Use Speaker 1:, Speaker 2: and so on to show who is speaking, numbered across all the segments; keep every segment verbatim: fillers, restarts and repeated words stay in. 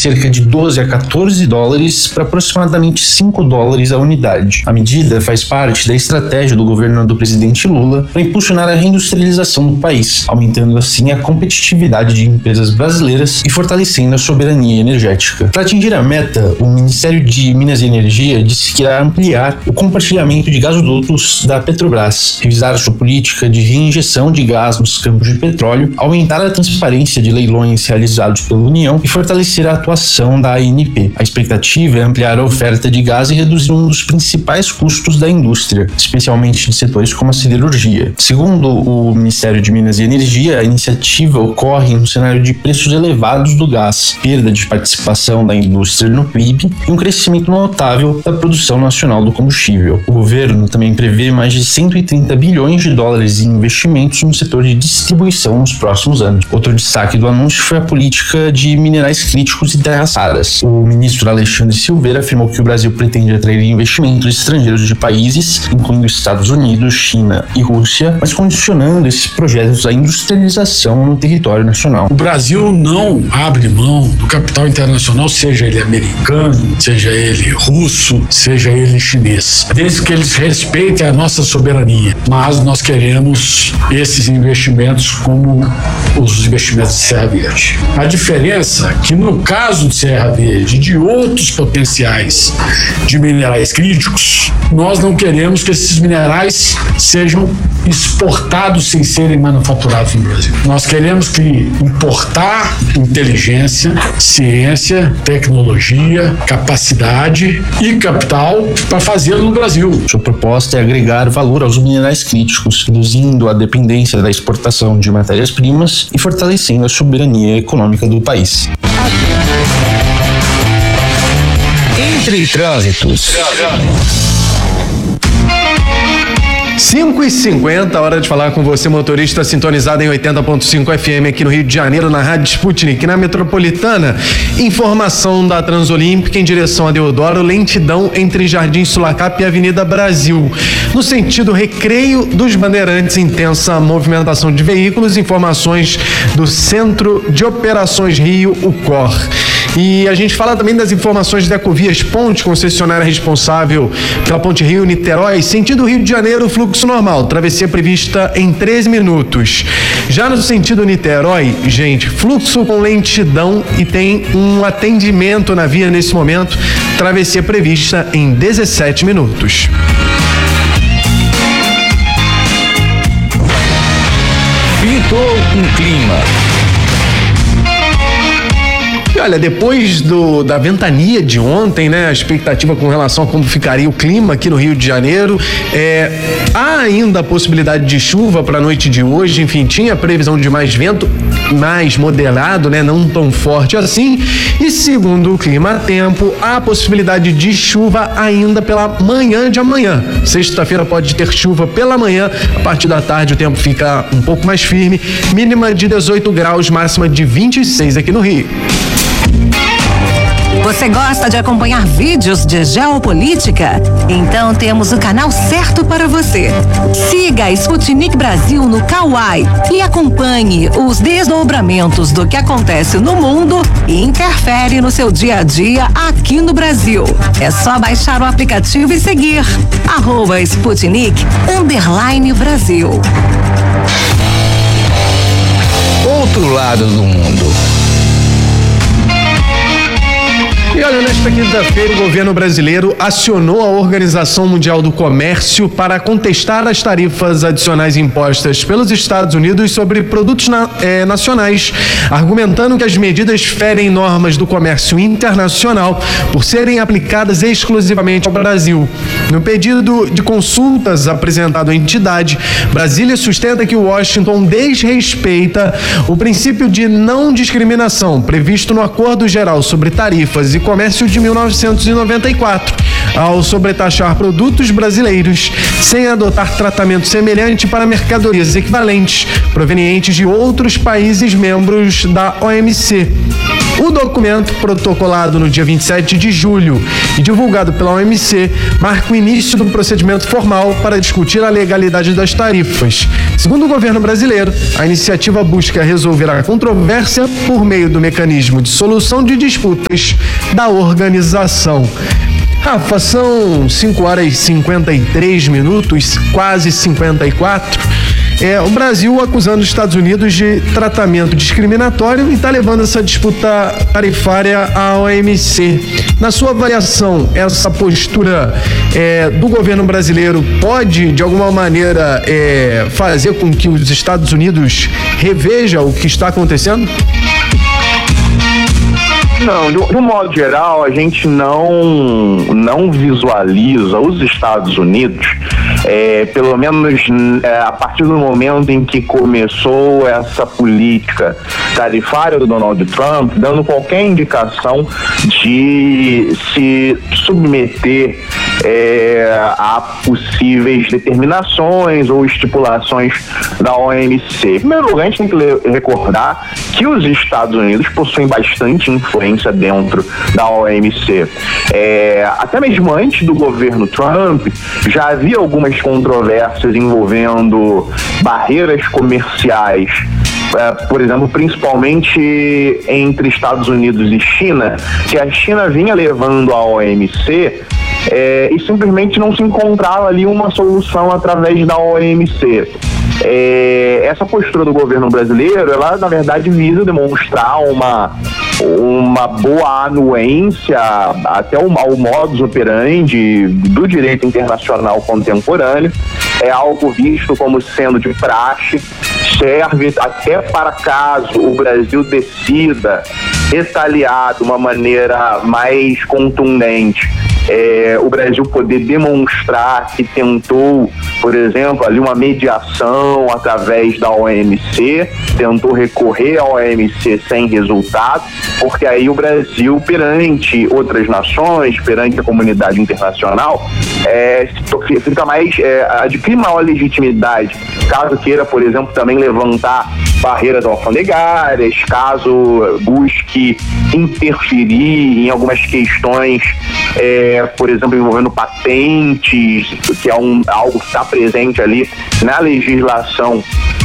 Speaker 1: cerca de doze a quatorze dólares para aproximadamente cinco dólares a unidade. A medida faz parte da estratégia do governo do presidente Lula para impulsionar a reindustrialização do país, aumentando assim a competitividade de empresas brasileiras e fortalecendo a soberania energética. Para atingir a meta, o Ministério de Minas e Energia disse que irá ampliar o compartilhamento de gasodutos da Petrobras, revisar sua política de reinjeção de gás nos campos de petróleo, aumentar a transparência de leilões realizados pela União e fortalecer a atuação da A N P. A expectativa é ampliar a oferta de gás e reduzir um dos principais custos da indústria, especialmente de setores como a siderurgia. Segundo o Ministério de Minas e Energia, a iniciativa ocorre em um cenário de preços elevados do gás, perda de participação da indústria no P I B e um crescimento notável da produção nacional do combustível. O governo também prevê mais de cento e trinta bilhões de dólares em investimentos no setor de distribuição nos próximos anos. Outro destaque do anúncio foi a política de minerais críticos e terras raras. O ministro Alexandre Silveira afirmou que o Brasil pretende atrair investimentos estrangeiros de países, incluindo Estados Unidos, China e Rússia, mas condicionando esses projetos à industrialização no território nacional.
Speaker 2: O Brasil não abre mão do capital internacional, seja ele americano, seja ele russo, seja ele chinês, desde que eles respeitem a nossa soberania. Mas nós queremos esses investimentos como os investimentos de Serra Verde. A diferença é que no caso de Serra Verde e de outros potenciais de minerais críticos, nós não queremos que esses minerais sejam exportados sem serem manufaturados no Brasil. Nós queremos que importar inteligência, ciência, tecnologia, capacidade e capital para fazê-lo no Brasil.
Speaker 1: Sua proposta é agregar valor aos minerais críticos, reduzindo a dependência da exportação de matérias-primas e fortalecendo a soberania econômica do país.
Speaker 3: Entre trânsitos.
Speaker 4: cinco e cinquenta, hora de falar com você, motorista sintonizado em oitenta ponto cinco F M aqui no Rio de Janeiro, na Rádio Sputnik, na Metropolitana. Informação da Transolímpica em direção a Deodoro, lentidão entre Jardim Sulacap e Avenida Brasil. No sentido Recreio dos Bandeirantes, intensa movimentação de veículos. Informações do Centro de Operações Rio, o C O R. E a gente fala também das informações da Ecovias Ponte, concessionária responsável pela Ponte Rio-Niterói, sentido Rio de Janeiro, fluxo normal, travessia prevista em treze minutos. Já no sentido Niterói, gente, fluxo com lentidão e tem um atendimento na via nesse momento, travessia prevista em dezessete minutos.
Speaker 3: Pintou um clima.
Speaker 4: E olha, depois do, da ventania de ontem, né, a expectativa com relação a como ficaria o clima aqui no Rio de Janeiro, é, há ainda a possibilidade de chuva para a noite de hoje. Enfim, tinha previsão de mais vento, mais moderado, né, não tão forte assim. E segundo o Clima Tempo, há a possibilidade de chuva ainda pela manhã de amanhã. Sexta-feira pode ter chuva pela manhã, a partir da tarde o tempo fica um pouco mais firme, mínima de dezoito graus, máxima de vinte e seis aqui no Rio.
Speaker 5: Você gosta de acompanhar vídeos de geopolítica? Então temos o canal certo para você. Siga a Sputnik Brasil no Kawai e acompanhe os desdobramentos do que acontece no mundo e interfere no seu dia a dia aqui no Brasil. É só baixar o aplicativo e seguir arroba Sputnik underline Brasil.
Speaker 3: Outro lado do mundo.
Speaker 4: E olha, nesta quinta-feira o governo brasileiro acionou a Organização Mundial do Comércio para contestar as tarifas adicionais impostas pelos Estados Unidos sobre produtos na, eh, nacionais, argumentando que as medidas ferem normas do comércio internacional por serem aplicadas exclusivamente ao Brasil. No pedido de consultas apresentado à entidade, Brasília sustenta que Washington desrespeita o princípio de não discriminação previsto no Acordo Geral sobre Tarifas e Comércio de mil novecentos e noventa e quatro, ao sobretaxar produtos brasileiros sem adotar tratamento semelhante para mercadorias equivalentes provenientes de outros países membros da O M C. O documento, protocolado no dia vinte e sete de julho e divulgado pela O M C, marca o início do procedimento formal para discutir a legalidade das tarifas. Segundo o governo brasileiro, a iniciativa busca resolver a controvérsia por meio do mecanismo de solução de disputas da organização. Rafa, são cinco horas e cinquenta e três minutos, quase cinquenta e quatro. É, o Brasil acusando os Estados Unidos de tratamento discriminatório e está levando essa disputa tarifária à O M C. Na sua avaliação, essa postura é, do governo brasileiro pode, de alguma maneira, é, fazer com que os Estados Unidos revejam o que está acontecendo?
Speaker 6: Não, de um modo geral, a gente não, não visualiza os Estados Unidos, é, pelo menos é, a partir do momento em que começou essa política tarifária do Donald Trump, dando qualquer indicação de se submeter é, a possíveis determinações ou estipulações da O M C. Em primeiro lugar, a gente tem que recordar que os Estados Unidos possuem bastante influência dentro da O M C. É, até mesmo antes do governo Trump, já havia algumas controvérsias envolvendo barreiras comerciais, é, por exemplo, principalmente entre Estados Unidos e China, que a China vinha levando a O M C é, e simplesmente não se encontrava ali uma solução através da O M C. É, essa postura do governo brasileiro, ela na verdade visa demonstrar uma uma boa anuência até o, ao modus operandi do direito internacional contemporâneo. É algo visto como sendo de praxe, serve até para caso o Brasil decida retaliar de uma maneira mais contundente, é, o Brasil poder demonstrar que tentou, por exemplo, ali uma mediação através da O M C, tentou recorrer à O M C sem resultado, porque aí o Brasil, perante outras nações, perante a comunidade internacional, é, fica mais, é, adquire maior legitimidade, caso queira, por exemplo, também levantar barreiras alfandegárias, caso busque interferir em algumas questões, é, por exemplo, envolvendo patentes, que é um, algo que está presente ali na legislação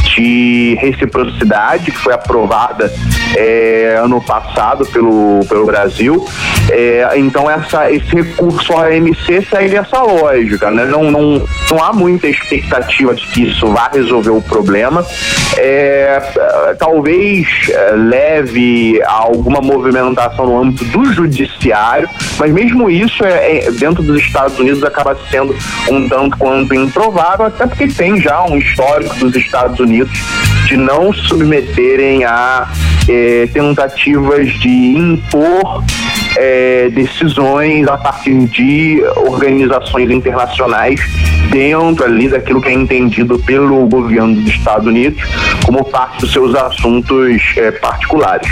Speaker 6: de reciprocidade, que foi aprovada é, ano passado pelo, pelo Brasil. É, então essa, esse recurso à O M C segue essa lógica, né? Não, não, não há muita expectativa de que isso vá resolver o problema. É, talvez é, leve a alguma movimentação no âmbito do judiciário, mas mesmo isso é, é, dentro dos Estados Unidos acaba sendo um tanto quanto improvável, até porque tem já um histórico dos Estados Unidos de não submeterem a é, tentativas de impor é, decisões a partir de organizações internacionais dentro ali daquilo que é entendido pelo governo dos Estados Unidos como parte dos seus assuntos é, particulares.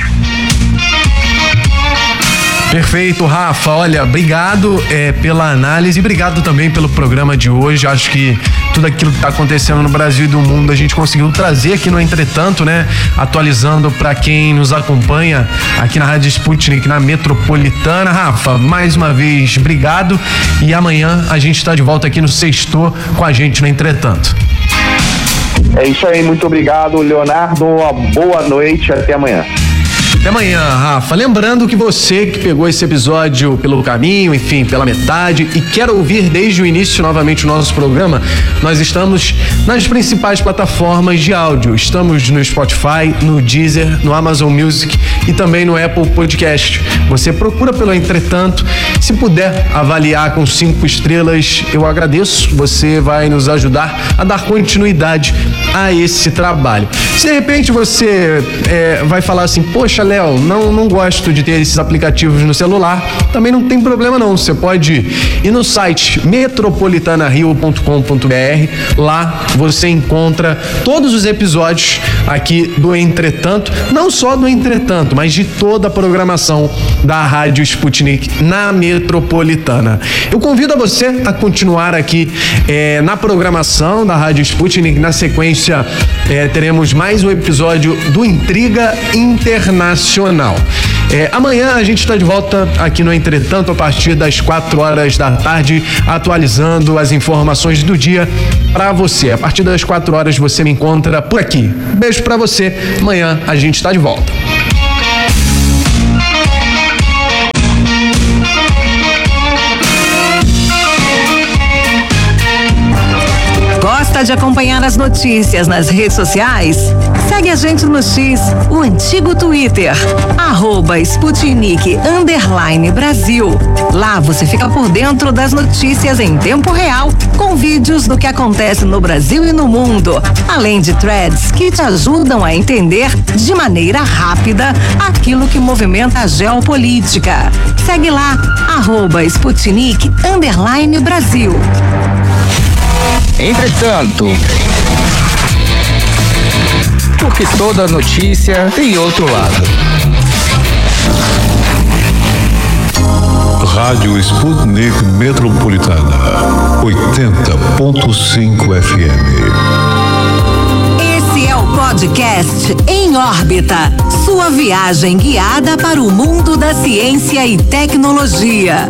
Speaker 4: Perfeito, Rafa. Olha, obrigado é, pela análise, obrigado também pelo programa de hoje. Acho que tudo aquilo que está acontecendo no Brasil e do mundo a gente conseguiu trazer aqui no Entretanto, né? Atualizando para quem nos acompanha aqui na Rádio Sputnik, na Metropolitana. Rafa, mais uma vez, obrigado. E amanhã a gente está de volta aqui no Sextou com a gente no Entretanto.
Speaker 6: É isso aí, muito obrigado, Leonardo. Uma boa noite, até amanhã.
Speaker 4: Até amanhã, Rafa. Lembrando que você que pegou esse episódio pelo caminho, enfim, pela metade e quer ouvir desde o início novamente o nosso programa, nós estamos nas principais plataformas de áudio. Estamos no Spotify, no Deezer, no Amazon Music e também no Apple Podcast. Você procura pelo Entretanto. Se puder avaliar com cinco estrelas, eu agradeço. Você vai nos ajudar a dar continuidade a esse trabalho. Se de repente você é, vai falar assim, poxa, Léo, não, não gosto de ter esses aplicativos no celular, também não tem problema não. Você pode ir no site metropolitana rio ponto com ponto b r. Lá você encontra todos os episódios aqui do Entretanto, não só do Entretanto, mas de toda a programação da Rádio Sputnik na Metropolitana. Eu convido a você a continuar aqui é, na programação da Rádio Sputnik. Na sequência, é, teremos mais um episódio do Intriga Internacional. É, amanhã a gente está de volta aqui no Entretanto a partir das quatro horas da tarde, atualizando as informações do dia para você. A partir das quatro horas você me encontra por aqui. Beijo para você. Amanhã a gente está de volta.
Speaker 5: Gosta de acompanhar as notícias nas redes sociais? Segue a gente no X, o antigo Twitter, arroba Sputnik underline Brasil. Lá você fica por dentro das notícias em tempo real, com vídeos do que acontece no Brasil e no mundo, além de threads que te ajudam a entender de maneira rápida aquilo que movimenta a geopolítica. Segue lá, arroba Sputnik underline Brasil.
Speaker 3: Entretanto, porque toda notícia tem outro lado.
Speaker 7: Rádio Sputnik Metropolitana, oitenta ponto cinco F M.
Speaker 5: Esse é o podcast Em Órbita, sua viagem guiada para o mundo da ciência e tecnologia.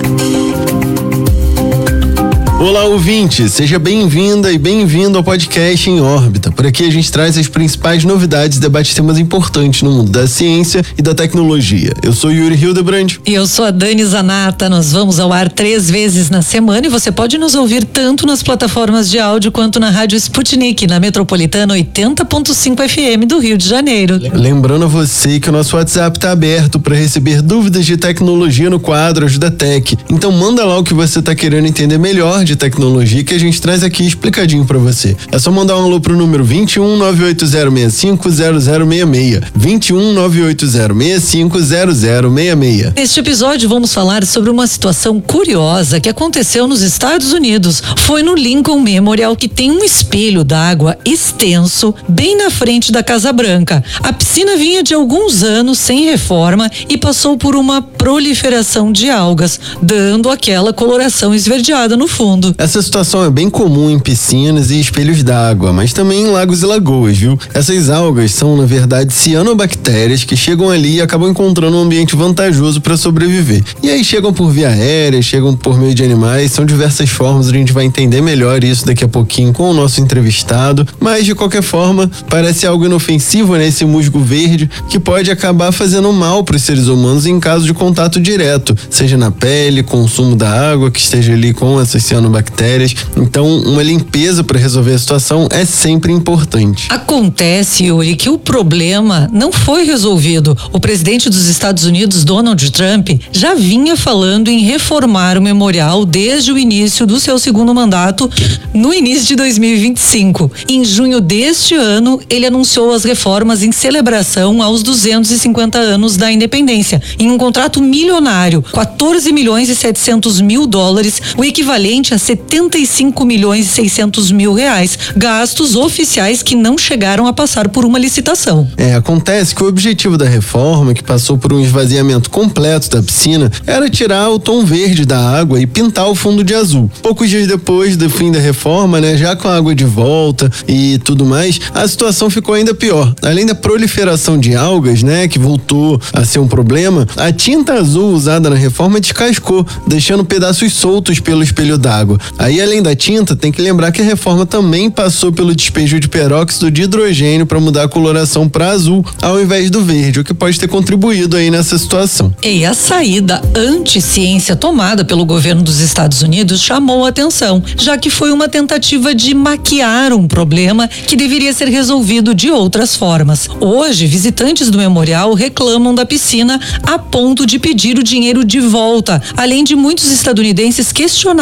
Speaker 8: Olá, ouvinte, seja bem-vinda e bem-vindo ao podcast Em Órbita. Por aqui a gente traz as principais novidades e debate temas importantes no mundo da ciência e da tecnologia. Eu sou Yuri Hildebrand.
Speaker 9: E eu sou a Dani Zanata. Nós vamos ao ar três vezes na semana e você pode nos ouvir tanto nas plataformas de áudio quanto na Rádio Sputnik, na Metropolitana oitenta ponto cinco F M do Rio de Janeiro.
Speaker 8: Lembrando a você que o nosso WhatsApp está aberto para receber dúvidas de tecnologia no quadro Ajuda Tech. Então manda lá o que você está querendo entender melhor de tecnologia que a gente traz aqui explicadinho para você. É só mandar um alô pro número vinte e um, nove oito zero seis cinco, zero zero seis seis. vinte e um, nove oito zero seis cinco, zero zero seis seis.
Speaker 9: Neste episódio vamos falar sobre uma situação curiosa que aconteceu nos Estados Unidos. Foi no Lincoln Memorial, que tem um espelho d'água extenso bem na frente da Casa Branca. A piscina vinha de alguns anos sem reforma e passou por uma proliferação de algas, dando aquela coloração esverdeada no fundo.
Speaker 8: Essa situação é bem comum em piscinas e espelhos d'água, mas também em lagos e lagoas, viu? Essas algas são, na verdade, cianobactérias que chegam ali e acabam encontrando um ambiente vantajoso para sobreviver. E aí chegam por via aérea, chegam por meio de animais, são diversas formas, a gente vai entender melhor isso daqui a pouquinho com o nosso entrevistado, mas de qualquer forma, parece algo inofensivo, né? Esse musgo verde, que pode acabar fazendo mal para os seres humanos em caso de contato direto, seja na pele, consumo da água que esteja ali com essas cianobactérias. bactérias. Então, uma limpeza para resolver a situação é sempre importante.
Speaker 9: Acontece, Yuri, que o problema não foi resolvido. O presidente dos Estados Unidos, Donald Trump, já vinha falando em reformar o memorial desde o início do seu segundo mandato, no início de dois mil e vinte e cinco. Em junho deste ano, ele anunciou as reformas em celebração aos duzentos e cinquenta anos da independência, em um contrato milionário, quatorze milhões e setecentos mil dólares, o equivalente a setenta e cinco milhões e seiscentos mil reais, gastos oficiais que não chegaram a passar por uma licitação.
Speaker 8: É, acontece que o objetivo da reforma, que passou por um esvaziamento completo da piscina, era tirar o tom verde da água e pintar o fundo de azul. Poucos dias depois do fim da reforma, né, já com a água de volta e tudo mais, a situação ficou ainda pior. Além da proliferação de algas, né, que voltou a ser um problema, a tinta azul usada na reforma descascou, deixando pedaços soltos pelo espelho d'água. Aí, além da tinta, tem que lembrar que a reforma também passou pelo despejo de peróxido de hidrogênio para mudar a coloração para azul, ao invés do verde, o que pode ter contribuído aí nessa situação.
Speaker 9: E a saída anti-ciência tomada pelo governo dos Estados Unidos chamou a atenção, já que foi uma tentativa de maquiar um problema que deveria ser resolvido de outras formas. Hoje, visitantes do memorial reclamam da piscina a ponto de pedir o dinheiro de volta, além de muitos estadunidenses questionarem os gastos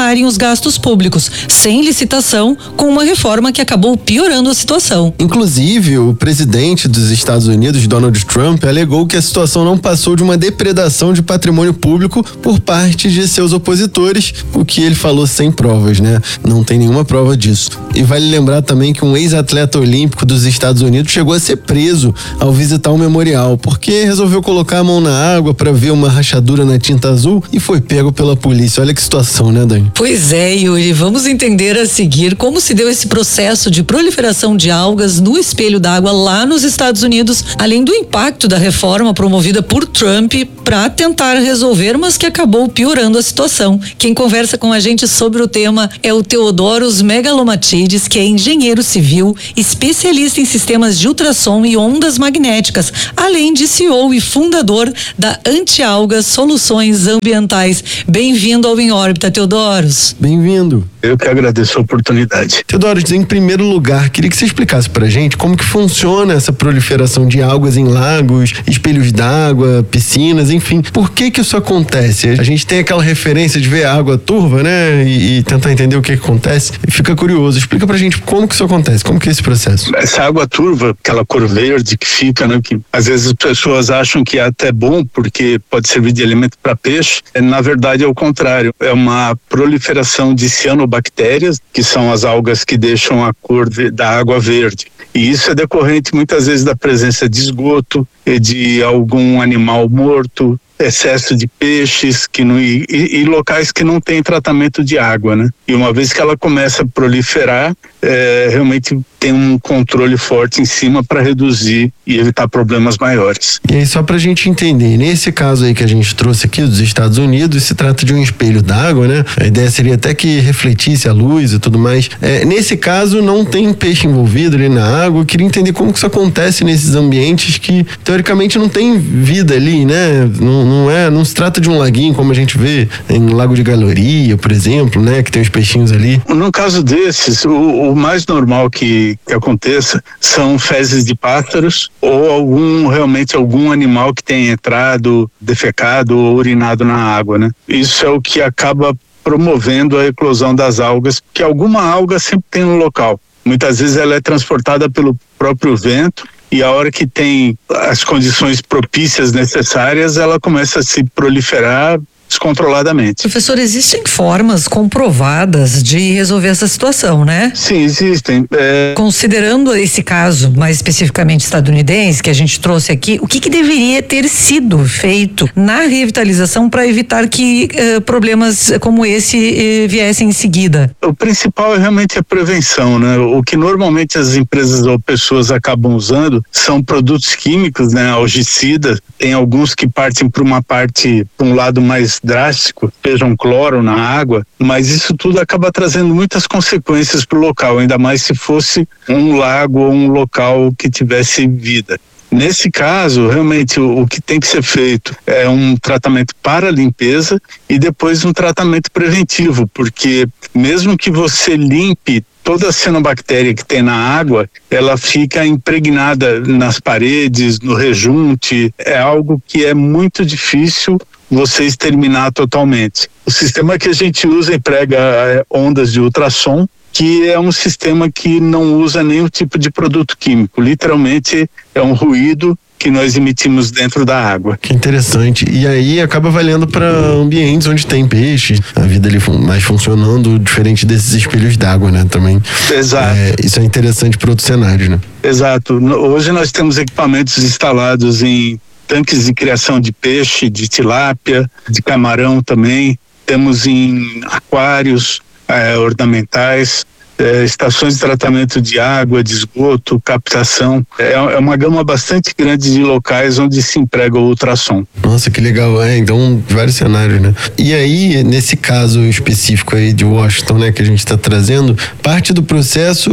Speaker 9: gastos públicos, sem licitação, com uma reforma que acabou piorando a situação.
Speaker 8: Inclusive, o presidente dos Estados Unidos, Donald Trump, alegou que a situação não passou de uma depredação de patrimônio público por parte de seus opositores, o que ele falou sem provas, né? Não tem nenhuma prova disso. E vale lembrar também que um ex-atleta olímpico dos Estados Unidos chegou a ser preso ao visitar o memorial, porque resolveu colocar a mão na água para ver uma rachadura na tinta azul e foi pego pela polícia. Olha que situação, né, Dani?
Speaker 9: Pois é, Yuri, vamos entender a seguir como se deu esse processo de proliferação de algas no espelho d'água lá nos Estados Unidos, além do impacto da reforma promovida por Trump para tentar resolver, mas que acabou piorando a situação. Quem conversa com a gente sobre o tema é o Theodoros Megalomatidis, que é engenheiro civil, especialista em sistemas de ultrassom e ondas magnéticas, além de C E O e fundador da Anti-Algas Soluções Ambientais. Bem-vindo ao Em Órbita, Theodoros.
Speaker 8: Bem-vindo.
Speaker 2: Eu que agradeço a oportunidade.
Speaker 8: Theodoros, em primeiro lugar, queria que você explicasse pra gente como que funciona essa proliferação de algas em lagos, espelhos d'água, piscinas, enfim. Por que que isso acontece? A gente tem aquela referência de ver a água turva, né? E, e tentar entender o que, que acontece. E fica curioso. Explica pra gente como que isso acontece, como que é esse processo.
Speaker 2: Essa água turva, aquela cor verde que fica, né? Que às vezes as pessoas acham que é até bom porque pode servir de alimento para peixe. É, na verdade é o contrário. É uma proliferação de cianobactérias, que são as algas que deixam a cor da água verde. E isso é decorrente muitas vezes da presença de esgoto, de algum animal morto, excesso de peixes que não, e, e locais que não tem tratamento de água, né? E uma vez que ela começa a proliferar, é, realmente tem um controle forte em cima para reduzir e evitar problemas maiores.
Speaker 8: E aí, só pra gente entender, nesse caso aí que a gente trouxe aqui dos Estados Unidos, se trata de um espelho d'água, né? A ideia seria até que refletisse a luz e tudo mais. É, nesse caso, não tem peixe envolvido ali na água. Eu queria entender como que isso acontece nesses ambientes que, teoricamente, não tem vida ali, né? Não, não é, não se trata de um laguinho como a gente vê em Lago de Galeria, por exemplo, né? Que tem os peixinhos ali.
Speaker 2: No caso desses, o, o mais normal que, que aconteça são fezes de pássaros ou algum, realmente algum animal que tenha entrado, defecado ou urinado na água, né? Isso é o que acaba promovendo a eclosão das algas, porque alguma alga sempre tem um local. Muitas vezes ela é transportada pelo próprio vento e a hora que tem as condições propícias necessárias, ela começa a se proliferar descontroladamente.
Speaker 9: Professor, existem formas comprovadas de resolver essa situação, né?
Speaker 2: Sim, existem. É...
Speaker 9: Considerando esse caso, mais especificamente estadunidense, que a gente trouxe aqui, o que, que deveria ter sido feito na revitalização para evitar que uh, problemas como esse uh, viessem em seguida?
Speaker 2: O principal é realmente a prevenção, né? O que normalmente as empresas ou pessoas acabam usando são produtos químicos, né? Algicidas. Tem alguns que partem para uma parte, para um lado mais drástico, sejam cloro na água, mas isso tudo acaba trazendo muitas consequências para o local, ainda mais se fosse um lago ou um local que tivesse vida. Nesse caso, realmente o, o que tem que ser feito é um tratamento para limpeza e depois um tratamento preventivo, porque mesmo que você limpe toda a cianobactéria que tem na água, ela fica impregnada nas paredes, no rejunte, é algo que é muito difícil você exterminar totalmente. O sistema que a gente usa emprega é, ondas de ultrassom, que é um sistema que não usa nenhum tipo de produto químico. Literalmente é um ruído que nós emitimos dentro da água.
Speaker 8: Que interessante. E aí acaba valendo para ambientes onde tem peixe, a vida ali mais funcionando, diferente desses espelhos d'água, né? Também.
Speaker 2: Exato.
Speaker 8: É, isso é interessante para outros cenários, né?
Speaker 2: Exato. Hoje nós temos equipamentos instalados em tanques de criação de peixe, de tilápia, de camarão também. Temos em aquários é, ornamentais, é, estações de tratamento de água, de esgoto, captação. É, é uma gama bastante grande de locais onde se emprega o ultrassom.
Speaker 8: Nossa, que legal. É, então, vários cenários, né? E aí, nesse caso específico aí de Washington, né, que a gente está trazendo, parte do processo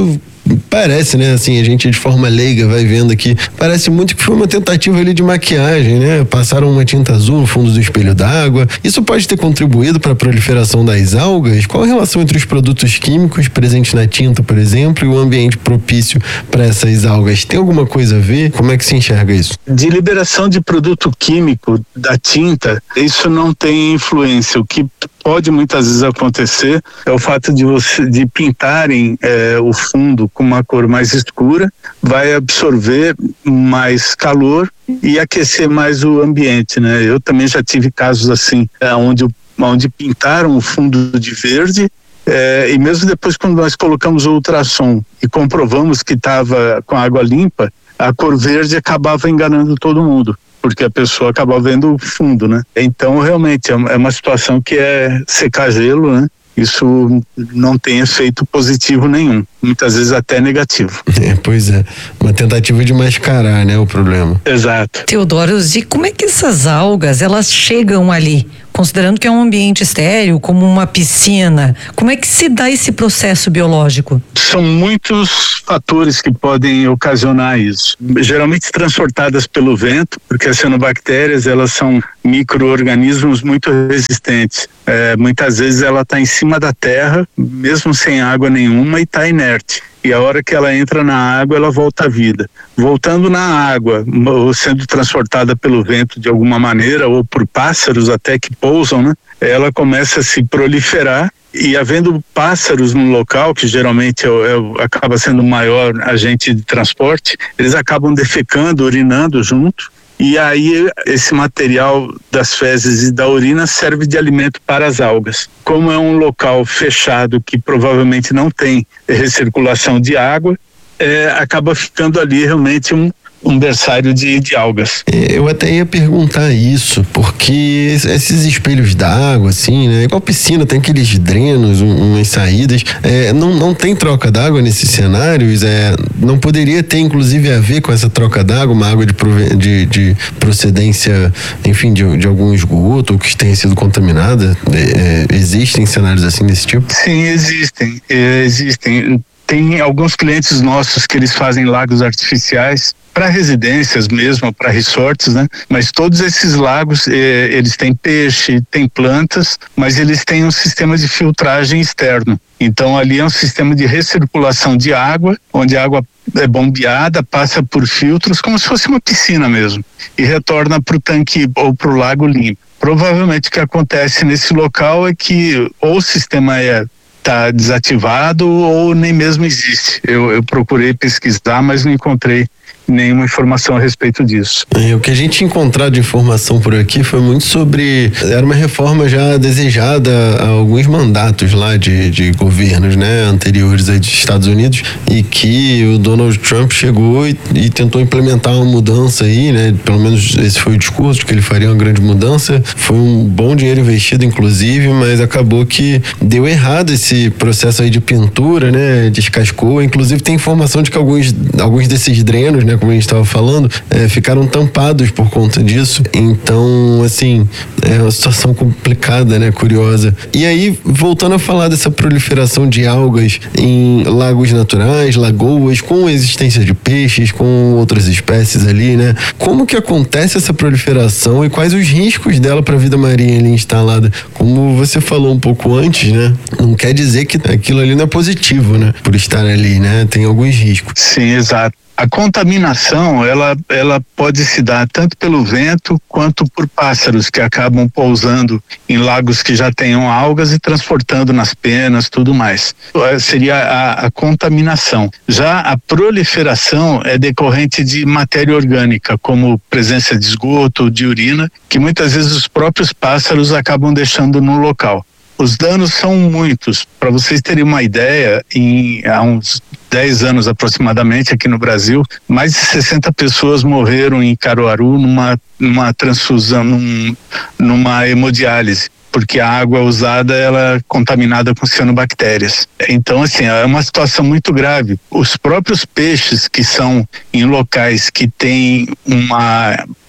Speaker 8: parece, né, assim, a gente de forma leiga vai vendo aqui, parece muito que foi uma tentativa ali de maquiagem, né? Passaram uma tinta azul no fundo do espelho d'água. Isso pode ter contribuído para a proliferação das algas? Qual a relação entre os produtos químicos presentes na tinta, por exemplo, e o ambiente propício para essas algas? Tem alguma coisa a ver? Como é que se enxerga isso?
Speaker 10: De liberação de produto químico da tinta, isso não tem influência. O que pode muitas vezes acontecer é o fato de você de pintarem é, o fundo com uma cor mais escura, vai absorver mais calor e aquecer mais o ambiente, né? Eu também já tive casos assim, é, onde, onde pintaram o fundo de verde. É, e mesmo depois, quando nós colocamos o ultrassom e comprovamos que estava com água limpa, a cor verde acabava enganando todo mundo, porque a pessoa acabava vendo o fundo, né? Então, realmente, é uma situação que é secar gelo, né? Isso não tem efeito positivo nenhum, muitas vezes até negativo.
Speaker 8: É, pois é, uma tentativa de mascarar, né, o problema.
Speaker 10: Exato.
Speaker 9: Teodoros, e como é que essas algas, elas chegam ali? Considerando que é um ambiente estéril, como uma piscina, como é que se dá esse processo biológico?
Speaker 10: São muitos fatores que podem ocasionar isso. Geralmente transportadas pelo vento, porque as cianobactérias, elas são micro-organismos muito resistentes. É, muitas vezes ela está em cima da terra, mesmo sem água nenhuma, e está inerte. E a hora que ela entra na água, ela volta à vida. Voltando na água, ou sendo transportada pelo vento de alguma maneira, ou por pássaros até que pousam, né? Ela começa a se proliferar, e havendo pássaros no local, que geralmente é, é, acaba sendo o maior agente de transporte, eles acabam defecando, urinando junto. E aí esse material das fezes e da urina serve de alimento para as algas. Como é um local fechado que provavelmente não tem recirculação de água, é, acaba ficando ali realmente um um berçário de, de algas.
Speaker 8: Eu até ia perguntar isso, porque esses espelhos d'água, assim, né? Igual piscina, tem aqueles drenos, um, umas saídas. É, não, não tem troca d'água nesses cenários? É, não poderia ter, inclusive, a ver com essa troca d'água, uma água de, de, de procedência, enfim, de, de algum esgoto ou que tenha sido contaminada? É, existem cenários assim desse tipo?
Speaker 10: Sim, existem. É, existem. Tem alguns clientes nossos que eles fazem lagos artificiais para residências mesmo, para resorts, né? Mas todos esses lagos, eh, eles têm peixe, têm plantas, mas eles têm um sistema de filtragem externo. Então ali é um sistema de recirculação de água, onde a água é bombeada, passa por filtros, como se fosse uma piscina mesmo, e retorna para o tanque ou para o lago limpo. Provavelmente o que acontece nesse local é que ou o sistema é está desativado ou nem mesmo existe. Eu, eu procurei pesquisar, mas não encontrei nenhuma informação a respeito disso.
Speaker 8: É, o que a gente encontrou de informação por aqui foi muito sobre, era uma reforma já desejada há alguns mandatos lá de, de governos, né, anteriores aí dos Estados Unidos, e que o Donald Trump chegou e, e tentou implementar uma mudança aí, né, pelo menos esse foi o discurso, de que ele faria uma grande mudança. Foi um bom dinheiro investido, inclusive, mas acabou que deu errado esse processo aí de pintura, né, descascou. Inclusive tem informação de que alguns, alguns desses drenos, né, como a gente estava falando, é, ficaram tampados por conta disso. Então, assim, é uma situação complicada, né, curiosa. E aí, voltando a falar dessa proliferação de algas em lagos naturais, lagoas, com existência de peixes, com outras espécies ali, né? Como que acontece essa proliferação e quais os riscos dela para a vida marinha ali instalada? Como você falou um pouco antes, né? Não quer dizer que aquilo ali não é positivo, né? Por estar ali, né? Tem alguns riscos.
Speaker 10: Sim, exato. A contaminação, ela, ela pode se dar tanto pelo vento quanto por pássaros que acabam pousando em lagos que já tenham algas e transportando nas penas, tudo mais. Seria a, a contaminação. Já a proliferação é decorrente de matéria orgânica, como presença de esgoto, de urina, que muitas vezes os próprios pássaros acabam deixando no local. Os danos são muitos. Para vocês terem uma ideia, em, há uns dez anos aproximadamente aqui no Brasil, mais de sessenta pessoas morreram em Caruaru numa, numa transfusão, num, numa hemodiálise, porque a água usada ela é contaminada com cianobactérias. Então, assim, é uma situação muito grave. Os próprios peixes que são em locais que têm uma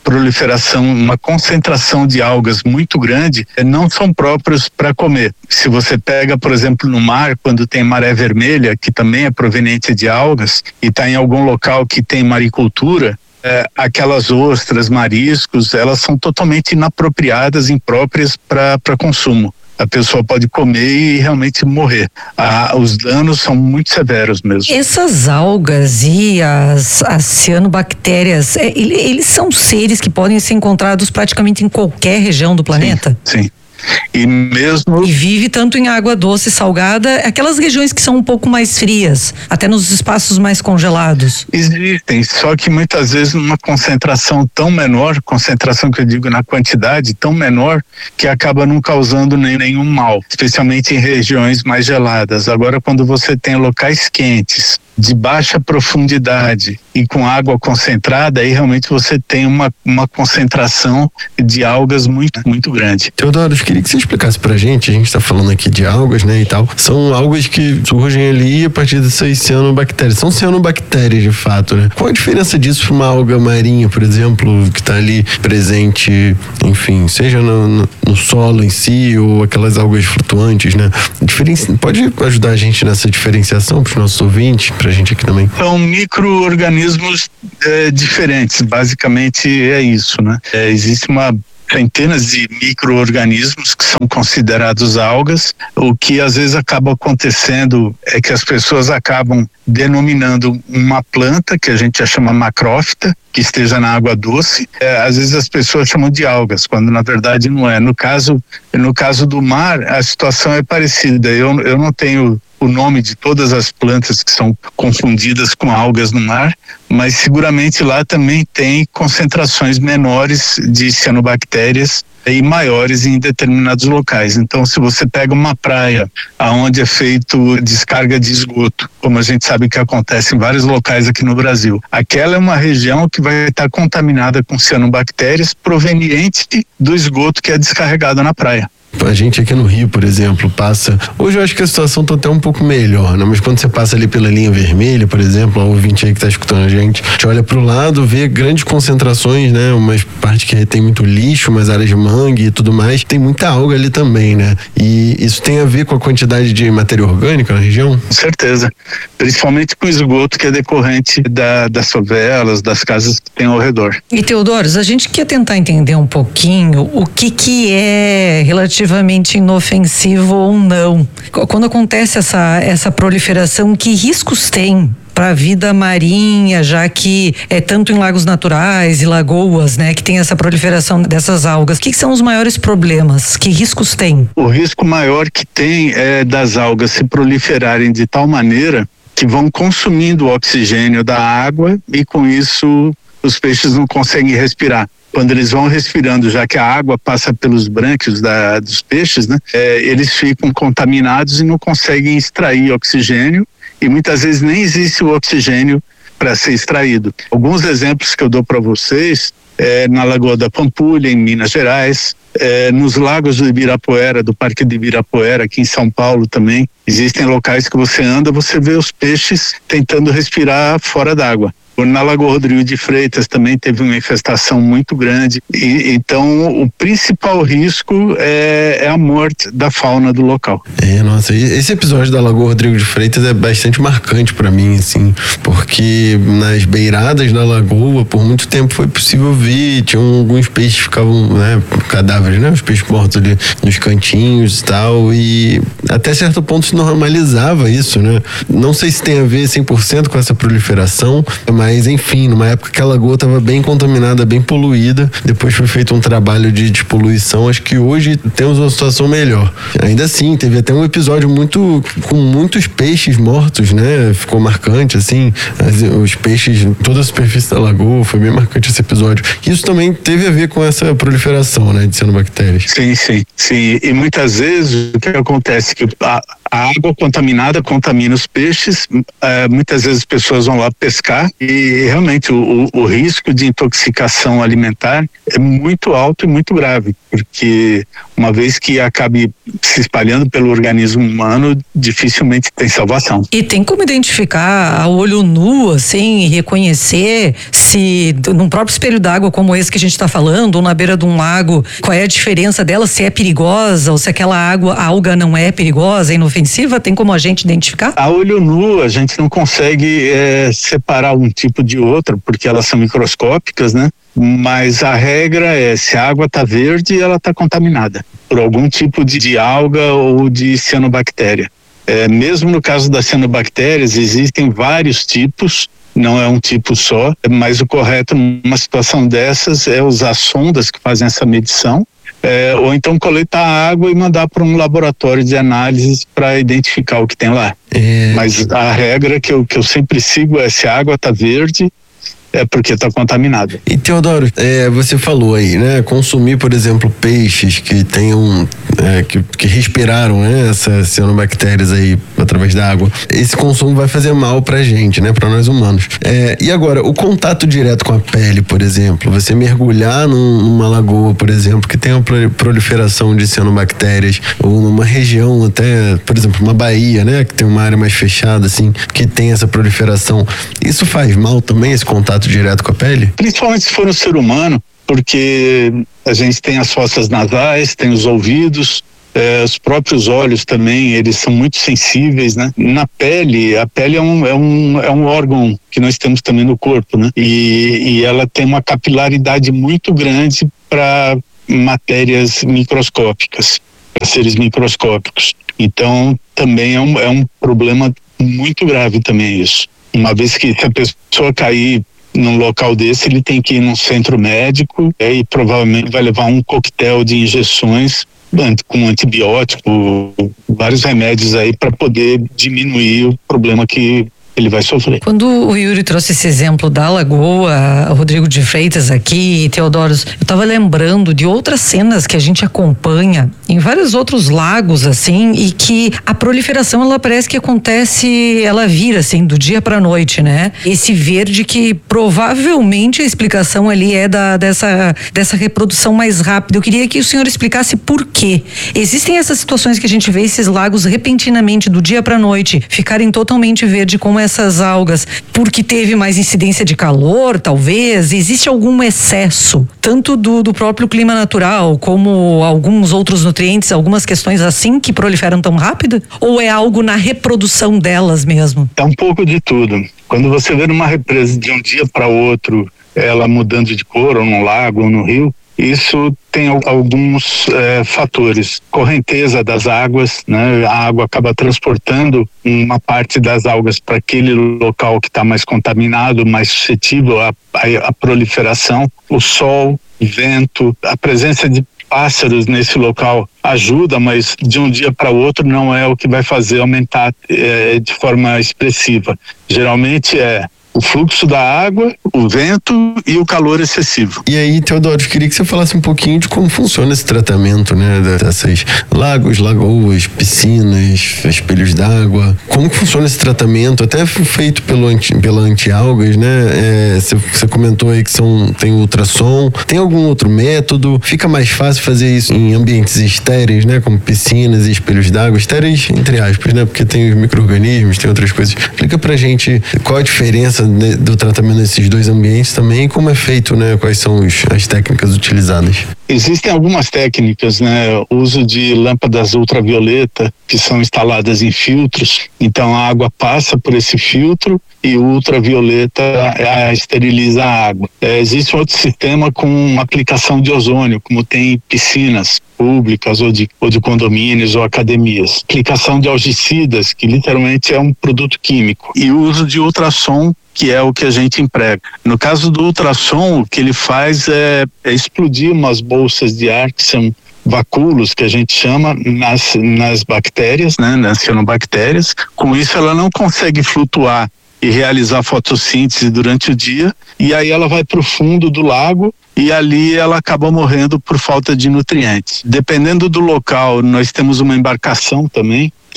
Speaker 10: proliferação, uma concentração de algas muito grande, não são próprios para comer. Se você pega, por exemplo, no mar, quando tem maré vermelha, que também é proveniente de algas, e está em algum local que tem maricultura, é, aquelas ostras, mariscos, elas são totalmente inapropriadas, impróprias para consumo. A pessoa pode comer e realmente morrer. Ah, os danos são muito severos mesmo.
Speaker 9: Essas algas e as, as cianobactérias, é, eles são seres que podem ser encontrados praticamente em qualquer região do planeta?
Speaker 10: Sim, sim. E mesmo...
Speaker 9: E vive tanto em água doce e salgada, aquelas regiões que são um pouco mais frias, até nos espaços mais congelados.
Speaker 10: Existem, só que muitas vezes numa concentração tão menor, concentração que eu digo na quantidade tão menor, que acaba não causando nem, nenhum mal, especialmente em regiões mais geladas. Agora, quando você tem locais quentes, de baixa profundidade e com água concentrada, aí realmente você tem uma, uma concentração de algas muito, muito grande.
Speaker 8: Teodoro, eu queria que você explicasse pra gente, a gente tá falando aqui de algas, né, e tal, são algas que surgem ali a partir dessas cianobactérias, são cianobactérias de fato, né? Qual a diferença disso para uma alga marinha, por exemplo, que tá ali presente, enfim, seja no, no, no solo em si ou aquelas algas flutuantes, né? Diferença, pode ajudar a gente nessa diferenciação pros nossos ouvintes, pra gente aqui também?
Speaker 10: São micro-organismos é, diferentes, basicamente é isso, né? É, existe uma centenas de micro-organismos que são considerados algas. O que às vezes acaba acontecendo é que as pessoas acabam denominando uma planta, que a gente já chama macrófita, que esteja na água doce. É, às vezes as pessoas chamam de algas, quando na verdade não é. No caso, no caso do mar, a situação é parecida. Eu, eu não tenho o nome de todas as plantas que são confundidas com algas no mar, mas seguramente lá também tem concentrações menores de cianobactérias e maiores em determinados locais. Então, se você pega uma praia onde é feito descarga de esgoto, como a gente sabe que acontece em vários locais aqui no Brasil, aquela é uma região que vai estar contaminada com cianobactérias proveniente do esgoto que é descarregado na praia.
Speaker 8: A gente aqui no Rio, por exemplo, passa... Hoje eu acho que a situação está até um pouco melhor, né? Mas quando você passa ali pela linha vermelha, por exemplo, o ouvinte aí que está escutando a gente, a gente olha para o lado, vê grandes concentrações, né? Umas partes que tem muito lixo, umas áreas de mangue e tudo mais. Tem muita alga ali também, né? E isso tem a ver com a quantidade de matéria orgânica na região?
Speaker 10: Com certeza. Principalmente com o esgoto que é decorrente da, das favelas, das casas que tem ao redor.
Speaker 9: E Teodoros, a gente quer tentar entender um pouquinho o que que é relativamente inofensivo ou não. Quando acontece essa, essa proliferação, que riscos tem para a vida marinha, já que é tanto em lagos naturais e lagoas, né, que tem essa proliferação dessas algas? O que, que são os maiores problemas? Que riscos tem?
Speaker 10: O risco maior que tem é das algas se proliferarem de tal maneira que vão consumindo o oxigênio da água e com isso os peixes não conseguem respirar. Quando eles vão respirando, já que a água passa pelos brânquios da, dos peixes, né, é, eles ficam contaminados e não conseguem extrair oxigênio, e muitas vezes nem existe o oxigênio para ser extraído. Alguns exemplos que eu dou para vocês é na Lagoa da Pampulha, em Minas Gerais, é, nos lagos do Ibirapuera, do Parque de Ibirapuera, aqui em São Paulo também. Existem locais que você anda, você vê os peixes tentando respirar fora d'água. Na Lagoa Rodrigo de Freitas também teve uma infestação muito grande. E, então, o principal risco é, é a morte da fauna do local.
Speaker 8: É, nossa, esse episódio da Lagoa Rodrigo de Freitas é bastante marcante para mim, assim, porque nas beiradas da lagoa, por muito tempo foi possível ver, tinham alguns peixes que ficavam, né, cadáveres, né, os peixes mortos ali nos cantinhos e tal, e até certo ponto se normalizava isso, né? Não sei se tem a ver cem por cento com essa proliferação, mas Mas, enfim, numa época que a lagoa estava bem contaminada, bem poluída, depois foi feito um trabalho de despoluição, acho que hoje temos uma situação melhor. Ainda assim, teve até um episódio muito, com muitos peixes mortos, né? Ficou marcante, assim, as, os peixes, toda a superfície da lagoa, foi bem marcante esse episódio. Isso também teve a ver com essa proliferação, né, de cianobactérias.
Speaker 10: Sim, sim, sim. E muitas vezes o que acontece é que a, A água contaminada contamina os peixes, uh, muitas vezes as pessoas vão lá pescar e realmente o, o, o risco de intoxicação alimentar é muito alto e muito grave, porque uma vez que acabe se espalhando pelo organismo humano, dificilmente tem salvação.
Speaker 9: E tem como identificar a olho nu, assim, e reconhecer se num próprio espelho d'água como esse que a gente está falando, ou na beira de um lago, qual é a diferença dela, se é perigosa ou se aquela água, a alga não é perigosa, é inofensiva? Tem como a gente identificar?
Speaker 10: A olho nu a gente não consegue é, separar um tipo de outro, porque elas são microscópicas, né? Mas a regra é, se a água está verde, ela está contaminada por algum tipo de, de alga ou de cianobactéria. É, mesmo no caso das cianobactérias, existem vários tipos, não é um tipo só, mas o correto numa situação dessas é usar sondas que fazem essa medição, é, ou então coletar a água e mandar para um laboratório de análises para identificar o que tem lá. É... Mas a regra que eu, que eu sempre sigo é, se a água está verde, é porque está contaminado.
Speaker 8: E Teodoro, é, você falou aí, né? Consumir, por exemplo, peixes que tenham, é, que, que respiraram, né? Essas cianobactérias aí através da água. Esse consumo vai fazer mal pra gente, né? Pra nós humanos. É, e agora, o contato direto com a pele, por exemplo, você mergulhar num, numa lagoa, por exemplo, que tem uma proliferação de cianobactérias, ou numa região até, por exemplo, uma baía, né? Que tem uma área mais fechada, assim, que tem essa proliferação. Isso faz mal também, esse contato direto com a pele?
Speaker 10: Principalmente se for no ser humano, porque a gente tem as fossas nasais, tem os ouvidos, eh, os próprios olhos também, eles são muito sensíveis, né? Na pele, a pele é um, é um, é um órgão que nós temos também no corpo, né? E, e ela tem uma capilaridade muito grande para matérias microscópicas, para seres microscópicos. Então, também é um, é um problema muito grave também isso. Uma vez que se a pessoa cair num local desse, ele tem que ir num centro médico, é, e provavelmente vai levar um coquetel de injeções com antibiótico, vários remédios aí para poder diminuir o problema que ele vai sofrer.
Speaker 9: Quando o Yuri trouxe esse exemplo da lagoa, Rodrigo de Freitas aqui, Teodoros, eu estava lembrando de outras cenas que a gente acompanha em vários outros lagos, assim, e que a proliferação, ela parece que acontece, ela vira, assim, do dia pra noite, né? Esse verde que provavelmente a explicação ali é da, dessa, dessa reprodução mais rápida. Eu queria que o senhor explicasse por quê. Existem essas situações que a gente vê esses lagos repentinamente, do dia pra noite, ficarem totalmente verde como essas algas, porque teve mais incidência de calor, talvez? Existe algum excesso, tanto do, do próprio clima natural, como alguns outros nutrientes, algumas questões assim que proliferam tão rápido? Ou é algo na reprodução delas mesmo?
Speaker 10: É um pouco de tudo. Quando você vê numa represa de um dia para outro, ela mudando de cor, ou no lago, ou no rio, isso tem alguns é, fatores. Correnteza das águas, né? A água acaba transportando uma parte das algas para aquele local que está mais contaminado, mais suscetível à, à, à proliferação. O sol, vento, a presença de pássaros nesse local ajuda, mas de um dia para o outro não é o que vai fazer aumentar é, de forma expressiva. Geralmente é o fluxo da água, o vento e o calor excessivo.
Speaker 8: E aí, Teodoro, eu queria que você falasse um pouquinho de como funciona esse tratamento, né, dessas lagos, lagoas, piscinas, espelhos d'água. Como que funciona esse tratamento, até feito pelo anti, pela anti-algas, né? É, você, você comentou aí que são, tem ultrassom. Tem algum outro método? Fica mais fácil fazer isso em ambientes estéreis, né, como piscinas e espelhos d'água, estéreis entre aspas, né, porque tem os micro-organismos, tem outras coisas. Explica pra gente qual a diferença do tratamento nesses dois ambientes também e como é feito, né? Quais são os, as técnicas utilizadas?
Speaker 10: Existem algumas técnicas, né? O uso de lâmpadas ultravioleta que são instaladas em filtros, então a água passa por esse filtro e o ultravioleta a, a esteriliza a água. É, existe outro sistema com aplicação de ozônio, como tem em piscinas públicas ou de, ou de condomínios ou academias. Aplicação de algicidas, que literalmente é um produto químico. E o uso de ultrassom, que é o que a gente emprega. No caso do ultrassom, o que ele faz é, é explodir umas bolsas de ar, que são vacúolos, que a gente chama, nas, nas bactérias, né, nas cianobactérias. Com isso, ela não consegue flutuar e realizar fotossíntese durante o dia, e aí ela vai para o fundo do lago e ali ela acaba morrendo por falta de nutrientes. Dependendo do local, nós temos uma embarcação também,